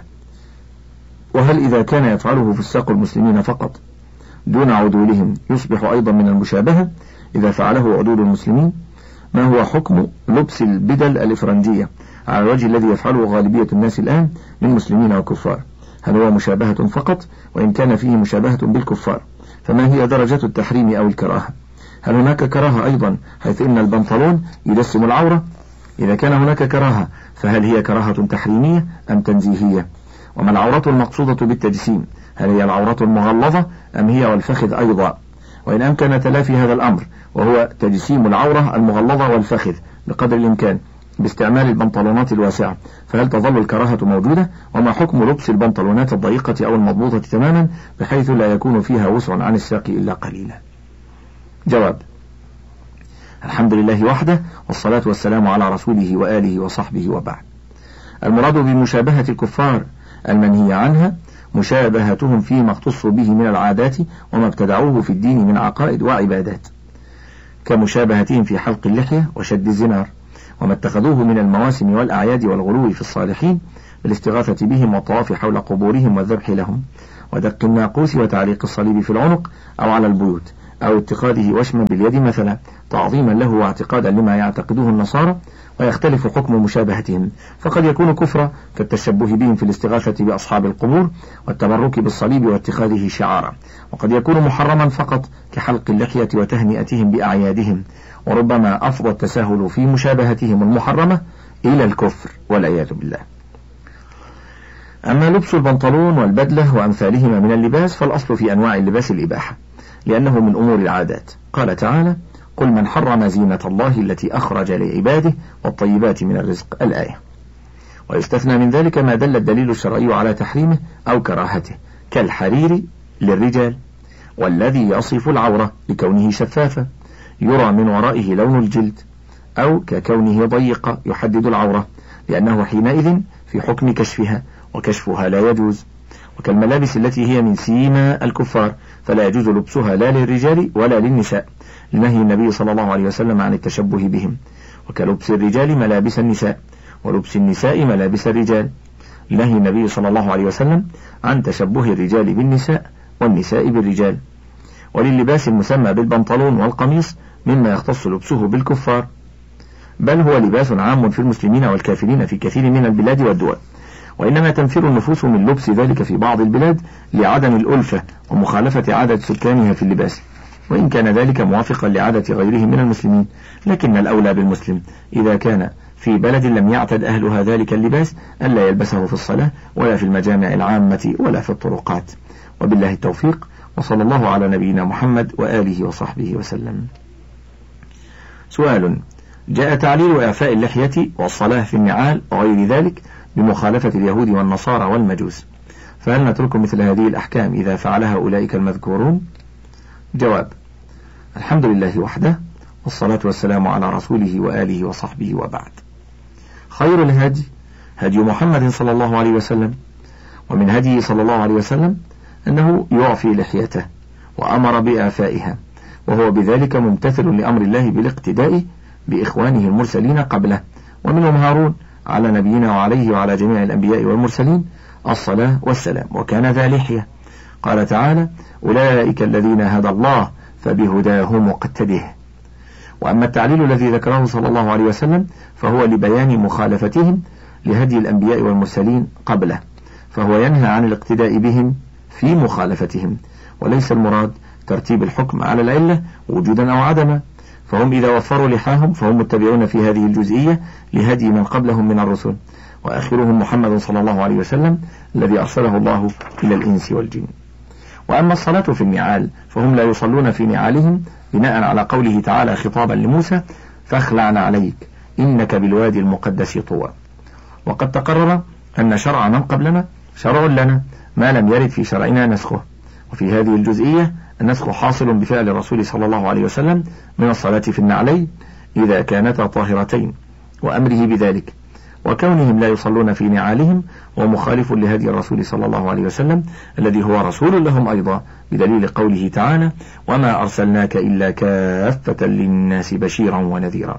D: وهل إذا كان يفعله فساق المسلمين فقط دون عدولهم يصبح أيضا من المشابهة إذا فعله عدول المسلمين؟ ما هو حكم لبس البدل الإفرنجية على الوجه الذي يفعله غالبية الناس الآن من مسلمين وكفار؟ هل هو مشابهة فقط؟ وإن كان فيه مشابهة بالكفار فما هي درجة التحريم أو الكراهة؟ هل هناك كراهة أيضا حيث إن البنطلون يجسم العورة؟ إذا كان هناك كراهة فهل هي كراهة تحريمية أم تنزيهية؟ وما العورة المقصودة بالتجسيم؟ هل هي العورة المغلظة أم هي والفخذ أيضا؟ وإن أمكن تلافي هذا الأمر وهو تجسيم العورة المغلظة والفخذ بقدر الإمكان باستعمال البنطلونات الواسعة، فهل تظل الكراهة موجودة؟ وما حكم لبس البنطلونات الضيقة أو المضبوطة تماما بحيث لا يكون فيها وسع عن الساق إلا قليلا؟ جواب: الحمد لله وحده، والصلاة والسلام على رسوله وآله وصحبه، وبعد. المراد بمشابهة الكفار المنهي عنها مشابهتهم فيما اختصوا به من العادات وما ابتدعوه في الدين من عقائد وعبادات، كمشابهتهم في حلق اللحية وشد الزنار وما اتخذوه من المواسم والأعياد والغلو في الصالحين بالاستغاثة بهم والطواف حول قبورهم والذبح لهم ودق الناقوس وتعليق الصليب في العنق أو على البيوت أو اتخاذه وشما باليد مثلا تعظيما له واعتقادا لما يعتقده النصارى، ويختلف حكم مشابهتهم، فقد يكون كفرا كالتشبه بهم في الاستغاثة بأصحاب القبور والتبرك بالصليب واتخاذه شعارا، وقد يكون محرما فقط كحلق اللحية وتهنئتهم بأعيادهم، وربما أفضى التساهل في مشابهتهم المحرمة إلى الكفر والعياذ بالله. أما لبس البنطلون والبدلة وأمثالهما من اللباس فالأصل في أنواع اللباس الإباحة، لأنه من أمور العادات. قال تعالى: قل من حرم زينة الله التي أخرج لعباده والطيبات من الرزق، الآية. ويستثنى من ذلك ما دل الدليل الشرعي على تحريمه أو كراهته، كالحرير للرجال، والذي يصف العورة لكونه شفافا يرى من ورائه لون الجلد، أو ككونه ضيق يحدد العورة لأنه حينئذ في حكم كشفها وكشفها لا يجوز، وكالملابس التي هي من سيما الكفار فلا يجوز لبسها لا للرجال ولا للنساء لنهي النبي صلى الله عليه وسلم عن التشبه بهم، وكلبس الرجال ملابس النساء ولبس النساء ملابس الرجال لنهي النبي صلى الله عليه وسلم عن تشبه الرجال بالنساء والنساء بالرجال. وللباس المسمى بالبنطلون والقميص مما يختص لبسه بالكفار، بل هو لباس عام في المسلمين والكافرين في كثير من البلاد والدول، وإنما تنفر النفوس من لبس ذلك في بعض البلاد لعدم الألفة ومخالفة عادة سكانها في اللباس، وإن كان ذلك موافقا لعادة غيره من المسلمين، لكن الأولى بالمسلم إذا كان في بلد لم يعتد أهلها ذلك اللباس ألا يلبسه في الصلاة ولا في المجامع العامة ولا في الطرقات. وبالله التوفيق، وصلى الله على نبينا محمد وآله وصحبه وسلم. سؤال: جاء تعليل إعفاء اللحية والصلاة في النعال وغير ذلك بمخالفة اليهود والنصارى والمجوس، فهل نترك مثل هذه الأحكام إذا فعلها أولئك المذكورون؟ جواب: الحمد لله وحده، والصلاة والسلام على رسوله وآله وصحبه، وبعد. خير الهدي هدي محمد صلى الله عليه وسلم، ومن هديه صلى الله عليه وسلم أنه يعفي لحيته وأمر بإعفائها، وهو بذلك ممتثل لأمر الله بالاقتداء بإخوانه المرسلين قبله، ومنهم هارون على نبينا وعليه وعلى جميع الأنبياء والمرسلين الصلاة والسلام، وكان ذا لحية. قال تعالى: أولئك الذين هدى الله فبهداه مقتده. وأما التعليل الذي ذكره صلى الله عليه وسلم فهو لبيان مخالفتهم لهدي الأنبياء والمرسلين قبله، فهو ينهى عن الاقتداء بهم في مخالفتهم، وليس المراد ترتيب الحكم على العلة وجودا أو عدما، فهم إذا وفروا لحاهم فهم متبعون في هذه الجزئية لهدي من قبلهم من الرسل، وآخرهم محمد صلى الله عليه وسلم الذي أرسله الله إلى الإنس والجن. وأما الصلاة في النعال فهم لا يصلون في نعالهم بناء على قوله تعالى خطابا لموسى: فاخلعن عليك إنك بالوادي المقدس طوى. وقد تقرر أن شرع من قبلنا شرع لنا ما لم يرد في شرعنا نسخه، وفي هذه الجزئية النسخ حاصل بفعل الرسول صلى الله عليه وسلم من الصلاة في النعلين إذا كانتا طاهرتين وأمره بذلك، وكونهم لا يصلون في نعالهم ومخالف لهدي الرسول صلى الله عليه وسلم الذي هو رسول لهم أيضا، بدليل قوله تعالى: وما أرسلناك إلا كافة للناس بشيرا ونذيرا.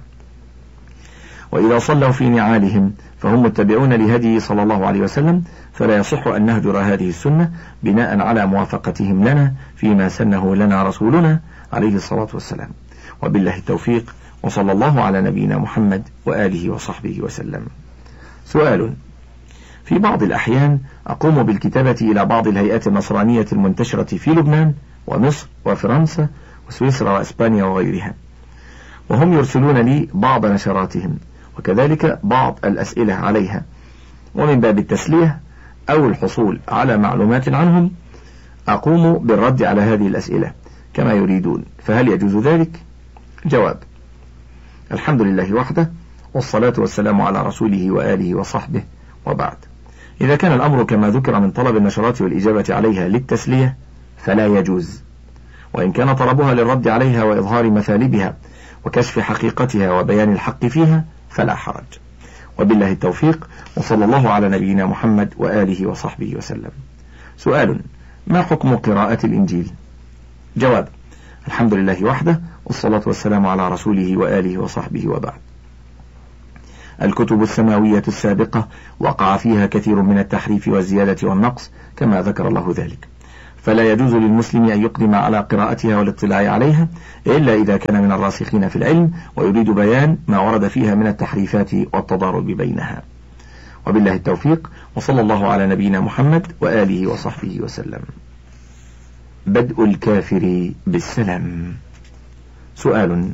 D: وإذا صلوا في نعالهم فهم متبعون لهدي صلى الله عليه وسلم، فلا يصح أن نهجر هذه السنة بناء على موافقتهم لنا فيما سنه لنا رسولنا عليه الصلاة والسلام. وبالله التوفيق، وصلى الله على نبينا محمد وآله وصحبه وسلم. سؤال: في بعض الأحيان أقوم بالكتابة إلى بعض الهيئات النصرانية المنتشرة في لبنان ومصر وفرنسا وسويسرا وإسبانيا وغيرها، وهم يرسلون لي بعض نشراتهم وكذلك بعض الأسئلة عليها، ومن باب التسلية أو الحصول على معلومات عنهم أقوم بالرد على هذه الأسئلة كما يريدون، فهل يجوز ذلك؟ جواب: الحمد لله وحده، والصلاة والسلام على رسوله وآله وصحبه، وبعد. إذا كان الأمر كما ذكر من طلب النشرات والإجابة عليها للتسلية فلا يجوز، وإن كان طلبها للرد عليها وإظهار مثالبها وكشف حقيقتها وبيان الحق فيها فلا حرج. وبالله التوفيق، وصلى الله على نبينا محمد وآله وصحبه وسلم. سؤال: ما حكم قراءة الإنجيل؟ جواب: الحمد لله وحده، والصلاة والسلام على رسوله وآله وصحبه، وبعد. الكتب السماوية السابقة وقع فيها كثير من التحريف والزيادة والنقص كما ذكر الله ذلك، فلا يجوز للمسلم أن يقدم على قراءتها والاطلاع عليها إلا إذا كان من الراسخين في العلم ويريد بيان ما ورد فيها من التحريفات والتضارب بينها. وبالله التوفيق، وصلى الله على نبينا محمد وآله وصحبه وسلم. بدء الكافر بالسلام. سؤال: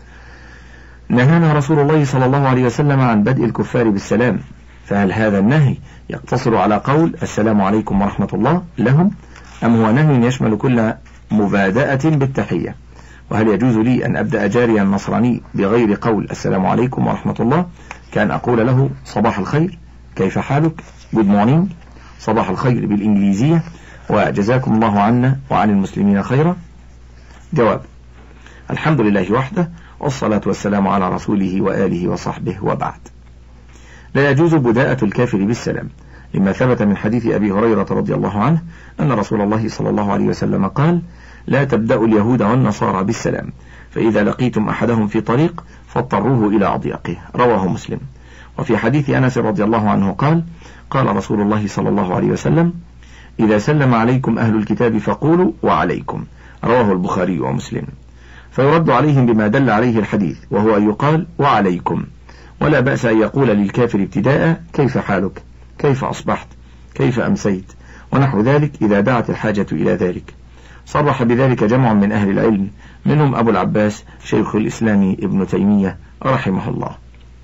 D: نهانا رسول الله صلى الله عليه وسلم عن بدء الكفار بالسلام، فهل هذا النهي يقتصر على قول السلام عليكم ورحمة الله لهم، أم هو نهي يشمل كل مبادأة بالتحية؟ وهل يجوز لي أن أبدأ جاريا نصراني بغير قول السلام عليكم ورحمة الله، كان أقول له صباح الخير، كيف حالك، good morning، صباح الخير بالإنجليزية، وجزاكم الله عنا وعن المسلمين خيرا؟ جواب: الحمد لله وحده، والصلاة والسلام على رسوله وآله وصحبه، وبعد. لا يجوز بداءة الكافر بالسلام، لما ثبت من حديث أبي هريرة رضي الله عنه أن رسول الله صلى الله عليه وسلم قال: لا تبدأوا اليهود والنصارى بالسلام، فإذا لقيتم أحدهم في طريق فاضطروه إلى أضيقه، رواه مسلم. وفي حديث أنس رضي الله عنه قال: قال رسول الله صلى الله عليه وسلم: إذا سلم عليكم أهل الكتاب فقولوا وعليكم، رواه البخاري ومسلم. فيرد عليهم بما دل عليه الحديث، وهو أن يقال وعليكم، ولا بأس أن يقول للكافر ابتداء: كيف حالك، كيف أصبحت، كيف أمسيت، ونحو ذلك إذا دعت الحاجة إلى ذلك. صرح بذلك جمع من أهل العلم، منهم أبو العباس شيخ الإسلام ابن تيمية رحمه الله.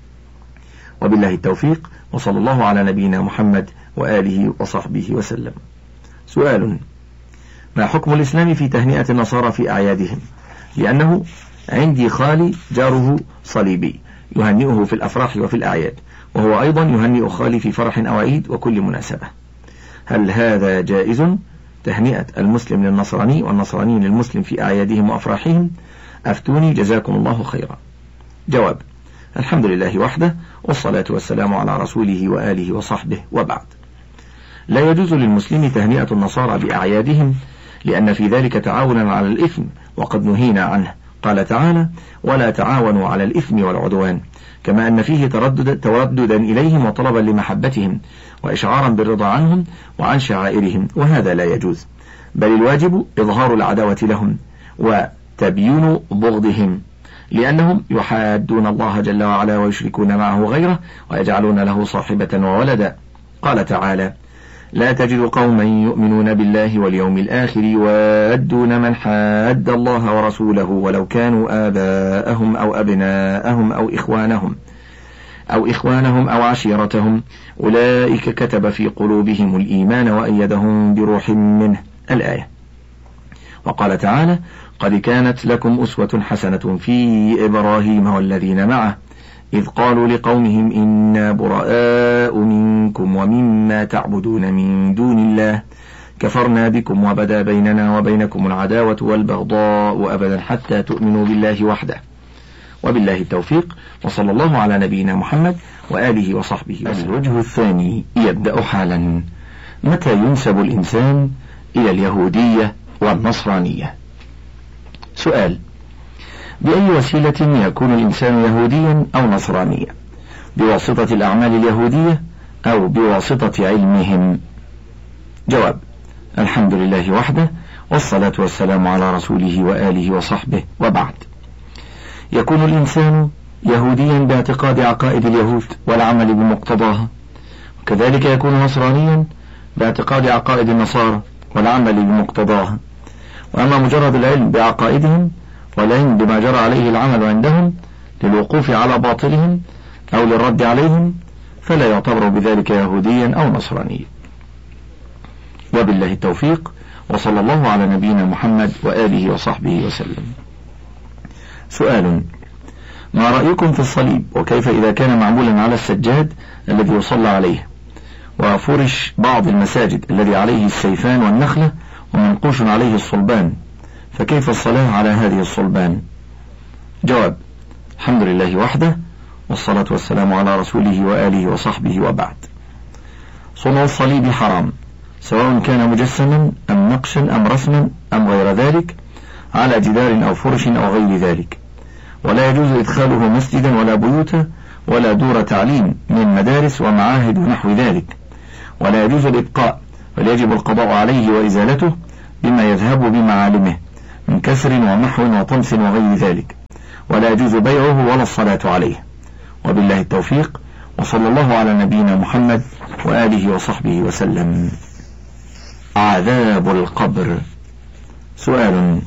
D: وبالله التوفيق، وصلى الله على نبينا محمد وآله وصحبه وسلم. سؤال: ما حكم الإسلام في تهنئة النصارى في أعيادهم؟ لأنه عندي خالي جاره صليبي يهنئه في الأفراح وفي الأعياد، وهو أيضا يهنئ خالي في فرح أو عيد وكل مناسبة. هل هذا جائز، تهنئة المسلم للنصراني والنصراني للمسلم في أعيادهم وأفراحهم؟ أفتوني جزاكم الله خيرا. جواب: الحمد لله وحده، والصلاة والسلام على رسوله وآله وصحبه، وبعد. لا يجوز للمسلم تهنئة النصارى بأعيادهم، لأن في ذلك تعاونا على الإثم، وقد نهينا عنه. قال تعالى: ولا تعاونوا على الإثم والعدوان، كما أن فيه تردد ترددا إليهم وطلبا لمحبتهم وإشعارا بالرضا عنهم وعن شعائرهم، وهذا لا يجوز، بل الواجب إظهار العداوة لهم وتبيين بغضهم، لأنهم يحادون الله جل وعلا ويشركون معه غيره ويجعلون له صاحبة وولدا. قال تعالى: لا تجد قوما يؤمنون بالله واليوم الآخر يوادون من حاد الله ورسوله ولو كانوا آباءهم أو أبناءهم أو إخوانهم أو إخوانهم أو عشيرتهم أولئك كتب في قلوبهم الإيمان وأيدهم بروح منه، الآية. وقال تعالى: قد كانت لكم أسوة حسنة في إبراهيم والذين معه إذ قالوا لقومهم إنا براء منكم ومما تعبدون من دون الله كفرنا بكم وبدا بيننا وبينكم العداوة والبغضاء أبدا حتى تؤمنوا بالله وحده. وبالله التوفيق، وصلى الله على نبينا محمد وآله وصحبه وسلم. الوجه الثاني يبدأ حالا: متى ينسب الإنسان إلى اليهودية والنصرانية؟ سؤال: بأي وسيلة يكون الإنسان يهوديا أو نصرانيا؟ بواسطة الأعمال اليهودية أو بواسطة علمهم؟ جواب: الحمد لله وحده، والصلاة والسلام على رسوله وآله وصحبه، وبعد. يكون الإنسان يهوديا باعتقاد عقائد اليهود والعمل بمقتضاها، وكذلك يكون نصرانيا باعتقاد عقائد النصارى والعمل بمقتضاها. وأما مجرد العلم بعقائدهم والعلم بما جرى عليه العمل عندهم للوقوف على باطلهم أو للرد عليهم فلا يعتبر بذلك يهوديا أو نصرانيا. وبالله التوفيق، وصلى الله على نبينا محمد وآله وصحبه وسلم. سؤال: ما رأيكم في الصليب، وكيف إذا كان معمولا على السجاد الذي يصلى عليه وفرش بعض المساجد الذي عليه السيفان والنخلة ومنقوش عليه الصلبان، فكيف الصلاة على هذه الصلبان؟ جواب: الحمد لله وحده، والصلاة والسلام على رسوله وآله وصحبه، وبعد. صنع الصليب حرام، سواء كان مجسما أم نقشا أم رسما أم غير ذلك، على جدار أو فرش أو غير ذلك، ولا يجوز إدخاله مسجدا ولا بيوتا ولا دور تعليم من مدارس ومعاهد ونحو ذلك، ولا يجوز الإبقاء، بل يجب القضاء عليه وإزالته بما يذهب بمعالمه من كسر ومحو وطمس وغير ذلك، ولا يجوز بيعه ولا الصلاة عليه. وبالله التوفيق، وصلى الله على نبينا محمد وآله وصحبه وسلم. عذاب القبر. سؤال: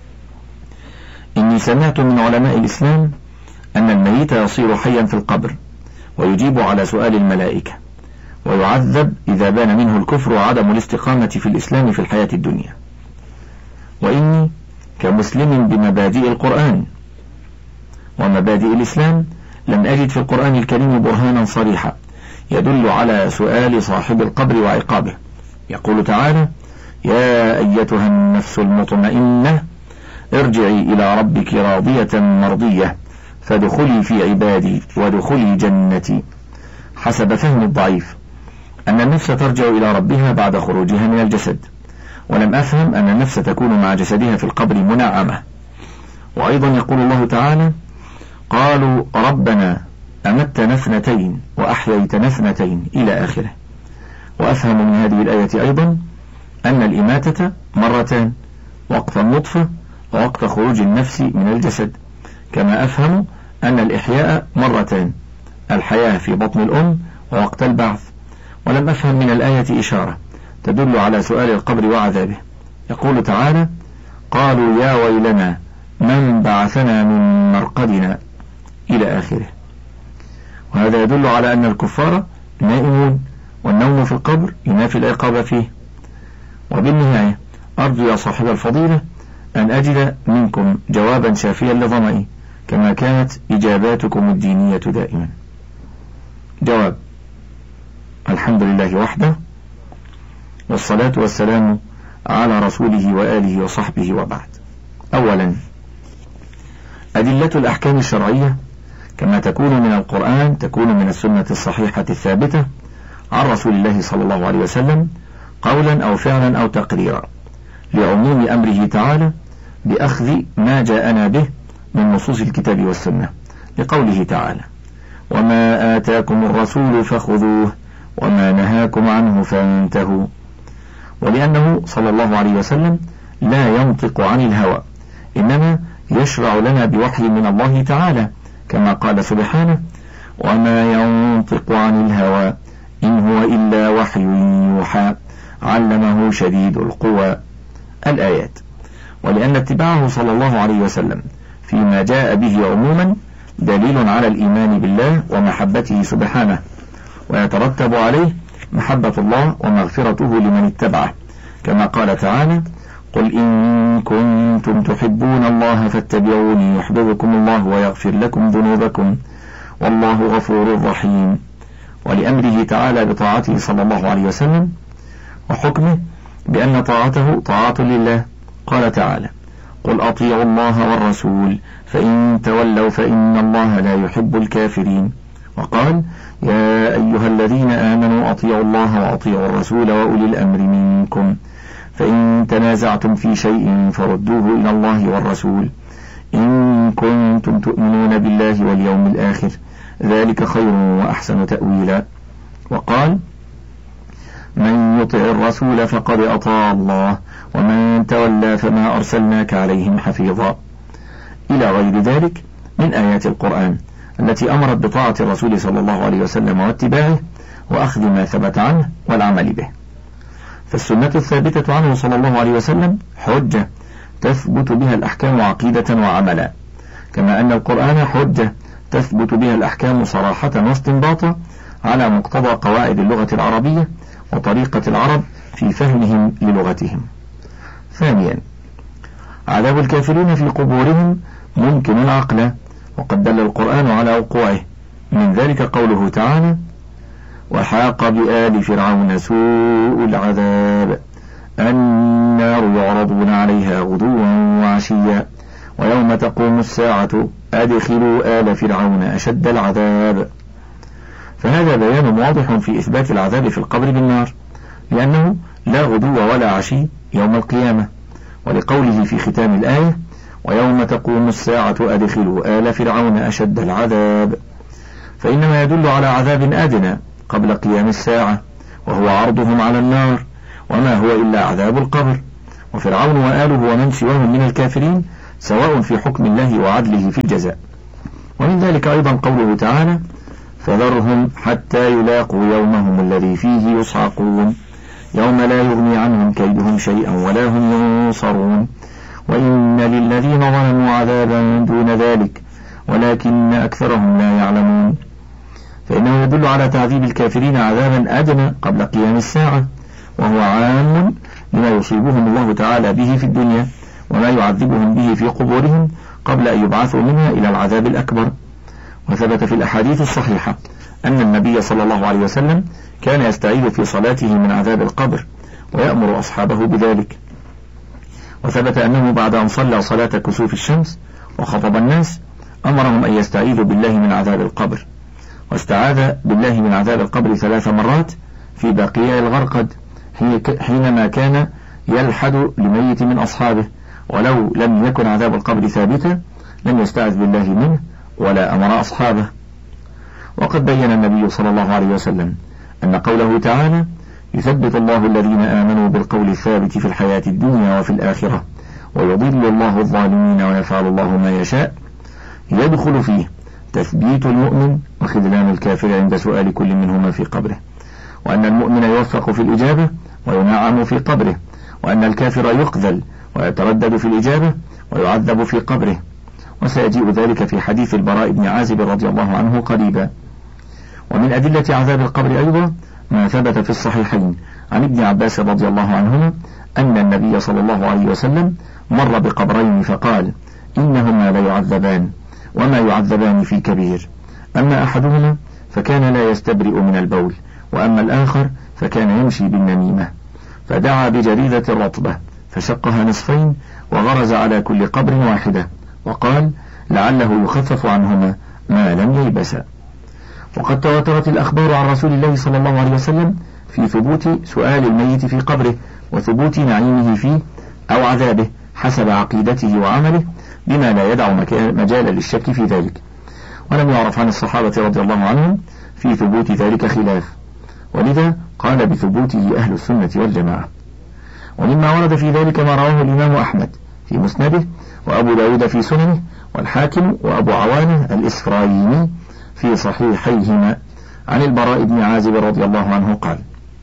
D: إني سمعت من علماء الإسلام أن الميت يصير حيا في القبر ويجيب على سؤال الملائكة، ويعذب إذا بان منه الكفر وعدم الاستقامة في الإسلام في الحياة الدنيا. وإني كمسلم بمبادئ القرآن ومبادئ الإسلام لم أجد في القرآن الكريم برهانا صريحا يدل على سؤال صاحب القبر وعقابه. يقول تعالى: يا أيتها النفس المطمئنة ارجعي إلى ربك راضية مرضية فادخلي في عبادي وادخلي جنتي. حسب فهم الضعيف أن النفس ترجع إلى ربها بعد خروجها من الجسد، ولم أفهم أن النفس تكون مع جسدها في القبر منعمة. وأيضا يقول الله تعالى: قالوا ربنا أمتنا اثنتين وأحييتنا اثنتين إلى آخره. وأفهم من هذه الآية أيضا أن الإماتة مرتان، وقت النطفة ووقت خروج النفس من الجسد، كما أفهم أن الإحياء مرتان، الحياة في بطن الأم ووقت البعث. ولم أفهم من الآية إشارة تدل على سؤال القبر وعذابه. يقول تعالى: قالوا يا ويلنا من بعثنا من مرقدنا إلى آخره. وهذا يدل على أن الكفار نائمون، والنوم في القبر ينافي العقاب فيه. وبالنهاية أرجو يا صاحب الفضيلة أن أجد منكم جوابا شافيا لظمئي كما كانت إجاباتكم الدينية دائما. جواب: الحمد لله وحده، والصلاة والسلام على رسوله وآله وصحبه، وبعد. أولا، أدلة الأحكام الشرعية كما تكون من القرآن تكون من السنة الصحيحة الثابتة عن رسول الله صلى الله عليه وسلم قولا أو فعلا أو تقريرا، لعموم أمره تعالى بأخذ ما جاءنا به من نصوص الكتاب والسنة، لقوله تعالى: وما آتاكم الرسول فخذوه وما نهاكم عنه فانتهوا. ولأنه صلى الله عليه وسلم لا ينطق عن الهوى، إنما يشرع لنا بوحي من الله تعالى، كما قال سبحانه: وما ينطق عن الهوى إن هو إلا وحي يوحى علمه شديد القوى. الآيات. ولأن اتباعه صلى الله عليه وسلم فيما جاء به عموما دليل على الإيمان بالله ومحبته سبحانه، ويترتب عليه محبة الله ومغفرته لمن اتبعه، كما قال تعالى: قل إن كنتم تحبون الله فاتبعوني يحببكم الله ويغفر لكم ذنوبكم والله غفور رحيم. ولأمره تعالى بطاعته صلى الله عليه وسلم وحكمه بأن طاعته طاعة لله، قال تعالى: قل أطيعوا الله والرسول فإن تولوا فإن الله لا يحب الكافرين. وقال: يا أيها الذين آمنوا أطيعوا الله وأطيعوا الرسول وأولي الأمر منكم فإن تنازعتم في شيء فردوه إلى الله والرسول إن كنتم تؤمنون بالله واليوم الآخر ذلك خير وأحسن تأويلا. وقال: من يطع الرسول فقد أطاع الله ومن تولى فما أرسلناك عليهم حفيظا، إلى غير ذلك من آيات القرآن التي أمرت بطاعة الرسول صلى الله عليه وسلم واتباعه وأخذ ما ثبت عنه والعمل به. فالسنة الثابتة عنه صلى الله عليه وسلم حجة تثبت بها الأحكام عقيدة وعملا، كما أن القرآن حجة تثبت بها الأحكام صراحة واستنباطا على مقتضى قواعد اللغة العربية وطريقة العرب في فهمهم للغتهم. ثانيا، عذاب الكافرين في قبورهم ممكن عقلا، وقد دل القرآن على وقوعه، من ذلك قوله تعالى: وحاق بآل فرعون سوء العذاب النار يعرضون عليها غدوا وعشيا ويوم تقوم الساعة أدخلوا آل فرعون أشد العذاب. فهذا بيان واضح في إثبات العذاب في القبر بالنار، لأنه لا غدو ولا عشي يوم القيامة، ولقوله في ختام الآية: ويوم تقوم الساعة أدخلوا آل فرعون أشد العذاب. فإنما يدل على عذاب أدنى قبل قيام الساعة، وهو عرضهم على النار، وما هو إلا عذاب القبر. وفرعون وآله ومن سواهم من الكافرين سواء في حكم الله وعدله في الجزاء. ومن ذلك أيضا قوله تعالى: فذرهم حتى يلاقوا يومهم الذي فيه يصعقون يوم لا يغني عنهم كيدهم شيئا ولا هم ينصرون وإن للذين ظلموا عذابا دون ذلك ولكن أكثرهم لا يعلمون. فإنه يدل على تعذيب الكافرين عذابا أدنى قبل قيام الساعة، وهو عام لما يصيبهم الله تعالى به في الدنيا وما يعذبهم به في قبورهم قبل أن يبعثوا منها إلى العذاب الأكبر. وثبت في الأحاديث الصحيحة أن النبي صلى الله عليه وسلم كان يستعيذ في صلاته من عذاب القبر ويأمر أصحابه بذلك. وثبت أنه بعد أن صلى صلاة كسوف الشمس وخطب الناس أمرهم أن يستعيذوا بالله من عذاب القبر، واستعاذ بالله من عذاب القبر ثلاث مرات في بقيع الغرقد حينما كان يلحد لميت من أصحابه، ولو لم يكن عذاب القبر ثابتا لم يستعذ بالله منه ولا أمر أصحابه. وقد بين النبي صلى الله عليه وسلم أن قوله تعالى: يثبت الله الذين آمنوا بالقول الثابت في الحياة الدنيا وفي الآخرة ويضل الله الظالمين ويفعل الله ما يشاء، يدخل فيه تثبيت المؤمن وخذلان الكافر عند سؤال كل منهما في قبره، وأن المؤمن يوفق في الإجابة وينعم في قبره، وأن الكافر يخذل ويتردد في الإجابة ويعذب في قبره. وسيجيء ذلك في حديث البراء بن عازب رضي الله عنه قريبا. ومن أدلة عذاب القبر أيضا ما ثبت في الصحيحين عن ابن عباس رضي الله عنهما أن النبي صلى الله عليه وسلم مر بقبرين فقال: إنهما لا يعذبان وما يعذبان في كبير، أما أحدهما فكان لا يستبرئ من البول، وأما الآخر فكان يمشي بالنميمة. فدعا بجريدة رطبة فشقها نصفين وغرز على كل قبر واحدة، وقال: لعله يخفف عنهما ما لم ييبسا. وقد تواترت الأخبار عن رسول الله صلى الله عليه وسلم في ثبوت سؤال الميت في قبره وثبوت نعيمه فيه أو عذابه حسب عقيدته وعمله، بما لا يدع مجالا للشك في ذلك. ولم يعرف عن الصحابة رضي الله عنهم في ثبوت ذلك خلاف، ولذا قال بثبوته أهل السنة والجماعة. ومما ورد في ذلك ما رواه الإمام أحمد في مسنده، وأبو داود في سننه، والحاكم وأبو عوانة الإسفرايني في صحيحيهما عن البراء بن عازب رضي الله عنه قال: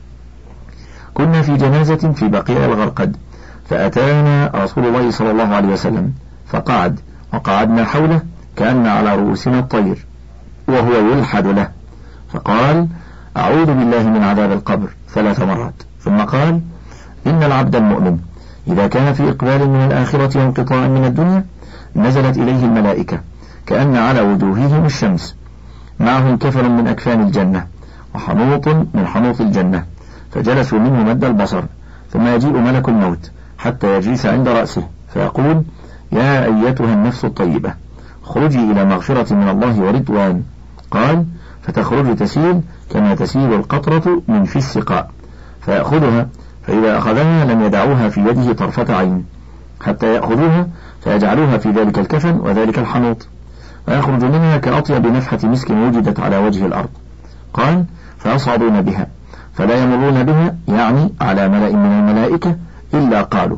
D: كنا في جنازة في بقيع الغرقد، فأتانا رسول الله صلى الله عليه وسلم فقعد، وقعدنا حوله كأن على رؤوسنا الطير وهو يلحد له، فقال: أعوذ بالله من عذاب القبر ثلاث مرات، ثم قال: إن العبد المؤمن إذا كان في إقبال من الآخرة وانقطاع من الدنيا نزلت إليه الملائكة كأن على وجوههم الشمس، معهم كفن من أكفان الجنة وحنوط من حنوط الجنة، فجلسوا منه مد البصر، ثم يجيء ملك الموت حتى يجلس عند رأسه فيقول: يا أيتها النفس الطيبة خرجي إلى مغفرة من الله ورضوان. قال: فتخرج تسيل كما تسيل القطرة من في السقاء، فيأخذها، فإذا أخذها لم يدعوها في يده طرفة عين حتى يأخذوها فيجعلوها في ذلك الكفن وذلك الحنوط، فيخرج منها كأطيب نفحة مسك وجدت على وجه الأرض. قال: فيصعدون بها فلا يمرون بها، يعني على ملأ من الملائكة، إلا قالوا: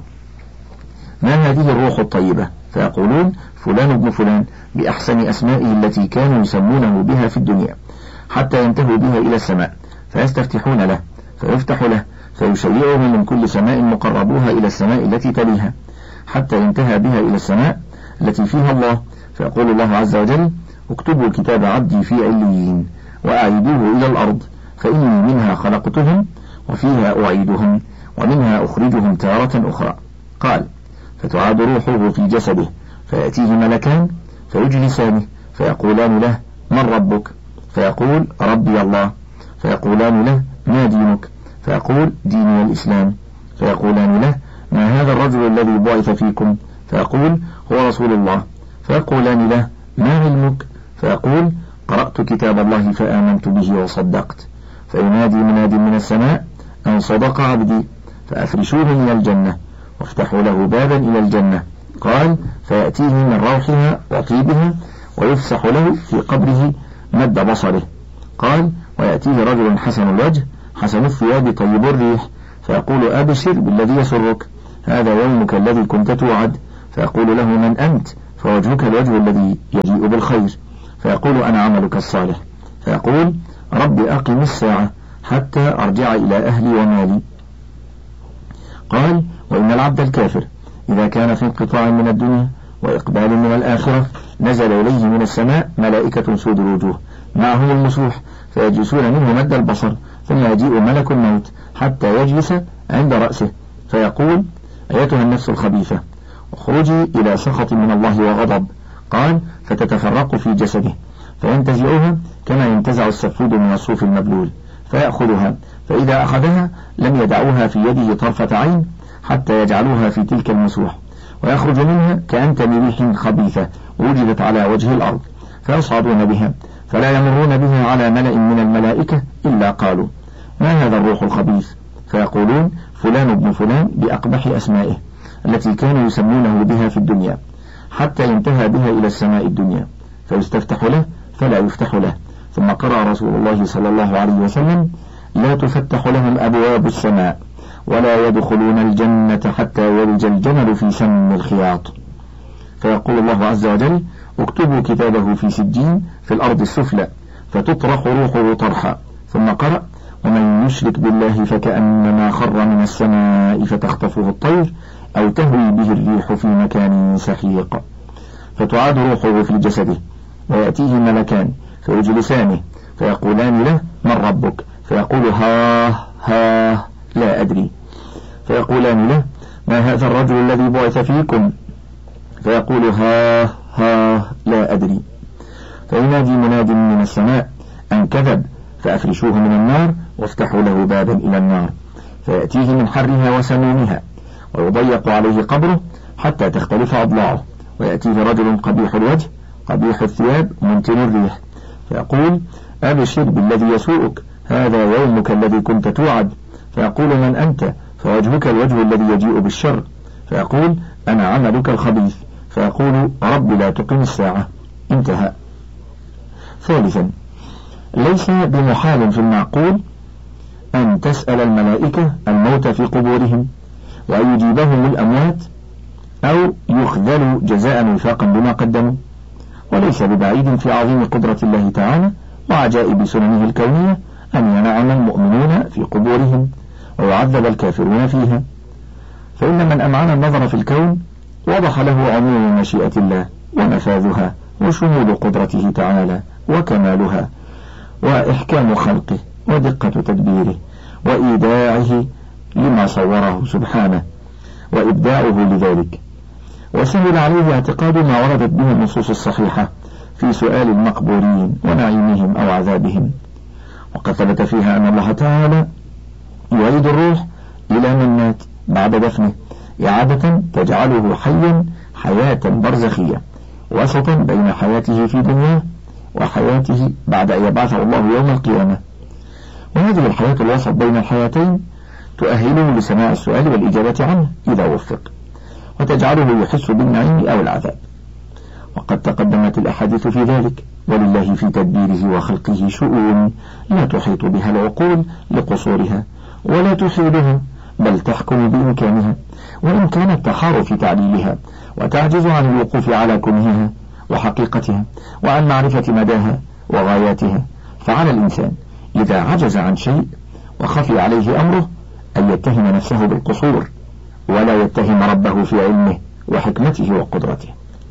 D: ما هذه الروح الطيبة؟ فيقولون: فلان ابن فلان، بأحسن أسمائه التي كانوا يسمونه بها في الدنيا، حتى ينتهوا بها إلى السماء، فيستفتحون له فيفتح له، فيشيعهم من كل سماء مقربوها إلى السماء التي تليها، حتى ينتهى بها إلى السماء التي فيها الله، فيقول الله عز وجل: اكتبوا كتاب عبدي في عليين وأعيدوه إلى الأرض، فإني منها خلقتهم وفيها أعيدهم ومنها أخرجهم تارة أخرى. قال: فتعاد روحه في جسده، فيأتيه ملكان فيجلسانه فيقولان له: من ربك؟ فيقول: ربي الله. فيقولان له: ما دينك؟ فيقول: ديني الإسلام. فيقولان له: ما هذا الرجل الذي بعث فيكم؟ فيقول: هو رسول الله. فيقولان له: ما علمك؟ فيقول: قرأت كتاب الله فآمنت به وصدقت. فينادي مناد من السماء: أن صدق عبدي، فأفرشوه من الجنة وافتحوا له بابا إلى الجنة. قال: فيأتيه من روحها وطيبها ويفسح له في قبره مد بصره. قال: ويأتيه رجل حسن الوجه حسن الثياب طيب الريح فيقول: أبشر بالذي يسرك، هذا يومك الذي كنت توعد. فيقول له: من أنت؟ فوجهك الوجه الذي يجيء بالخير. فيقول: أنا عملك الصالح. فيقول: رب أقم الساعة حتى أرجع إلى أهلي ومالي. قال: وإن العبد الكافر إذا كان في انقطاع من الدنيا وإقبال من الآخرة نزل إليه من السماء ملائكة سود الوجوه معهم المسوح فيجلسون منه مد البصر، ثم يجيء ملك الموت حتى يجلس عند رأسه فيقول: أيتها النفس الخبيثة اخرجي إلى سخط من الله وغضب. قال: فتتفرق في جسده فينتزعها كما ينتزع السفود من الصوف المبلول، فيأخذها، فإذا أخذها لم يدعوها في يده طرفة عين حتى يجعلوها في تلك المسوح، ويخرج منها كأنتن ريح خبيثة وجدت على وجه الأرض، فيصعدون بها فلا يمرون بها على ملأ من الملائكة إلا قالوا: ما هذا الروح الخبيث؟ فيقولون: فلان ابن فلان بأقبح أسمائه التي كانوا يسمونه بها في الدنيا، حتى ينتهى بها إلى السماء الدنيا فيستفتح له فلا يفتح له. ثم قرأ رسول الله صلى الله عليه وسلم: لا تفتح لهم أبواب السماء ولا يدخلون الجنة حتى يلج الجمل في سم الخياط. فيقول الله عز وجل: اكتبوا كتابه في سجين في الأرض السفلى فتطرح روحه طرحا. ثم قرأ: ومن يشرك بالله فكأنما خر من السماء فتخطفه الطير أو تهوي به الريح في مكان سحيق. فتعاد روحه في جسده ويأتيه ملكان فيجلسانه فيقولان له: من ربك؟ فيقول: ها ها لا أدري. فيقولان له: ما هذا الرجل الذي بعث فيكم؟ فيقول: ها ها لا أدري. فينادي مناد من السماء أن كذب فأفرشوه من النار وافتحوا له بابا إلى النار، فيأتيه من حرها وسمومها ويضيق عليه قبره حتى تختلف أضلاعه، ويأتيه رجل قبيح الوجه قبيح الثياب منتن الريح فيقول: أبشر بالذي يسوءك، هذا يومك الذي كنت توعد. فيقول: من أنت؟ فوجهك الوجه الذي يجيء بالشر. فيقول: أنا عملك الخبيث. فيقول: رب لا تقم الساعة. انتهى. ثالثا، ليس بمحال في المعقول أن تسأل الملائكة الموت في قبورهم وأن يجيبهم الأموات أو يخذلوا جزاء وفاقا بما قدموا، وليس ببعيد في عظيم قدرة الله تعالى وعجائب سننه الكونية أن ينعم المؤمنون في قبورهم ويعذب الكافرون فيها. فإن من أمعن النظر في الكون وضح له عموم مشيئة الله ونفاذها وشمول قدرته تعالى وكمالها وإحكام خلقه ودقة تدبيره وإيداعه لما صوره سبحانه وإبداعه لذلك، وسهل عليه اعتقاد ما وردت به النصوص الصحيحة في سؤال المقبورين ونعيمهم أو عذابهم. وقد ثبت فيها أن الله تعالى يعيد الروح إلى من مات بعد دفنه إعادة تجعله حيا حياة برزخية وسطا بين حياته في دنياه وحياته بعد أن يبعثه الله يوم القيامة. وهذه الحياة الوسط بين الحياتين تؤهله لسماع السؤال والإجابة عنه إذا وفق، وتجعله يحس بالنعيم أو العذاب. وقد تقدمت الأحاديث في ذلك، ولله في تدبيره وخلقه شؤون لا تحيط بها العقول لقصورها ولا تحيلها بل تحكم بإمكانها، وإن كانت تحار في تعليلها وتعجز عن الوقوف على كنهها وحقيقتها وعن معرفة مداها وغاياتها. فعلى الإنسان إذا عجز عن شيء وخفي عليه أمره أن يتهم نفسه بالقصور ولا يتهم ربه في علمه وحكمته وقدرته.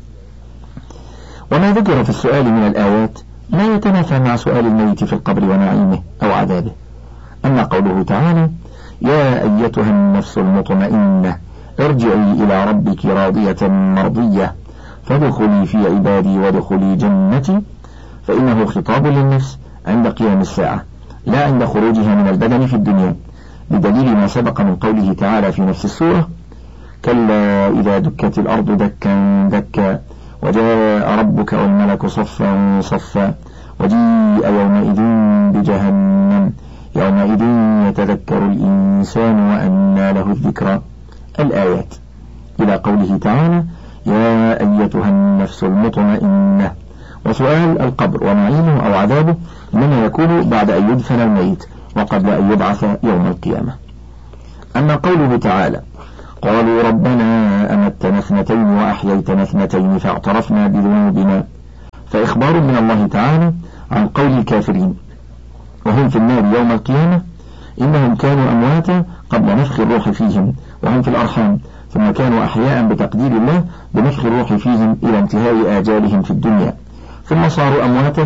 D: وما ذكر في السؤال من الآيات لا يتنافى مع سؤال الميت في القبر ونعيمه أو عذابه. أما قوله تعالى: يا أيتها النفس المطمئنة ارجعي إلى ربك راضية مرضية فادخلي في عبادي وادخلي جنتي، فإنه خطاب للنفس عند قيام الساعة لا عند خروجها من البدن في الدنيا، بدليل ما سبق من قوله تعالى في نفس السورة: كلا إذا دكت الأرض دكا دكا وجاء ربك والملك صفا صفا وجيء يومئذ بجهنم يومئذ يتذكر الإنسان وأنى له الذكرى. الآيات إلى قوله تعالى: يا أيتها النفس المطمئنة، وسؤال القبر ونعيمه أو عذابه إنما يكون بعد أن يدفن الميت وقبل أن يبعث يوم القيامة. أما قوله تعالى قالوا ربنا أمتنا اثنتين وأحييتنا اثنتين فاعترفنا بذنوبنا، فإخبار من الله تعالى عن قول الكافرين وهم في النار يوم القيامة إنهم كانوا أمواتا قبل نفخ الروح فيهم وهم في الأرحام، ثم كانوا أحياء بتقدير الله بنفخ الروح فيهم إلى انتهاء آجالهم في الدنيا، ثم صاروا أمواتا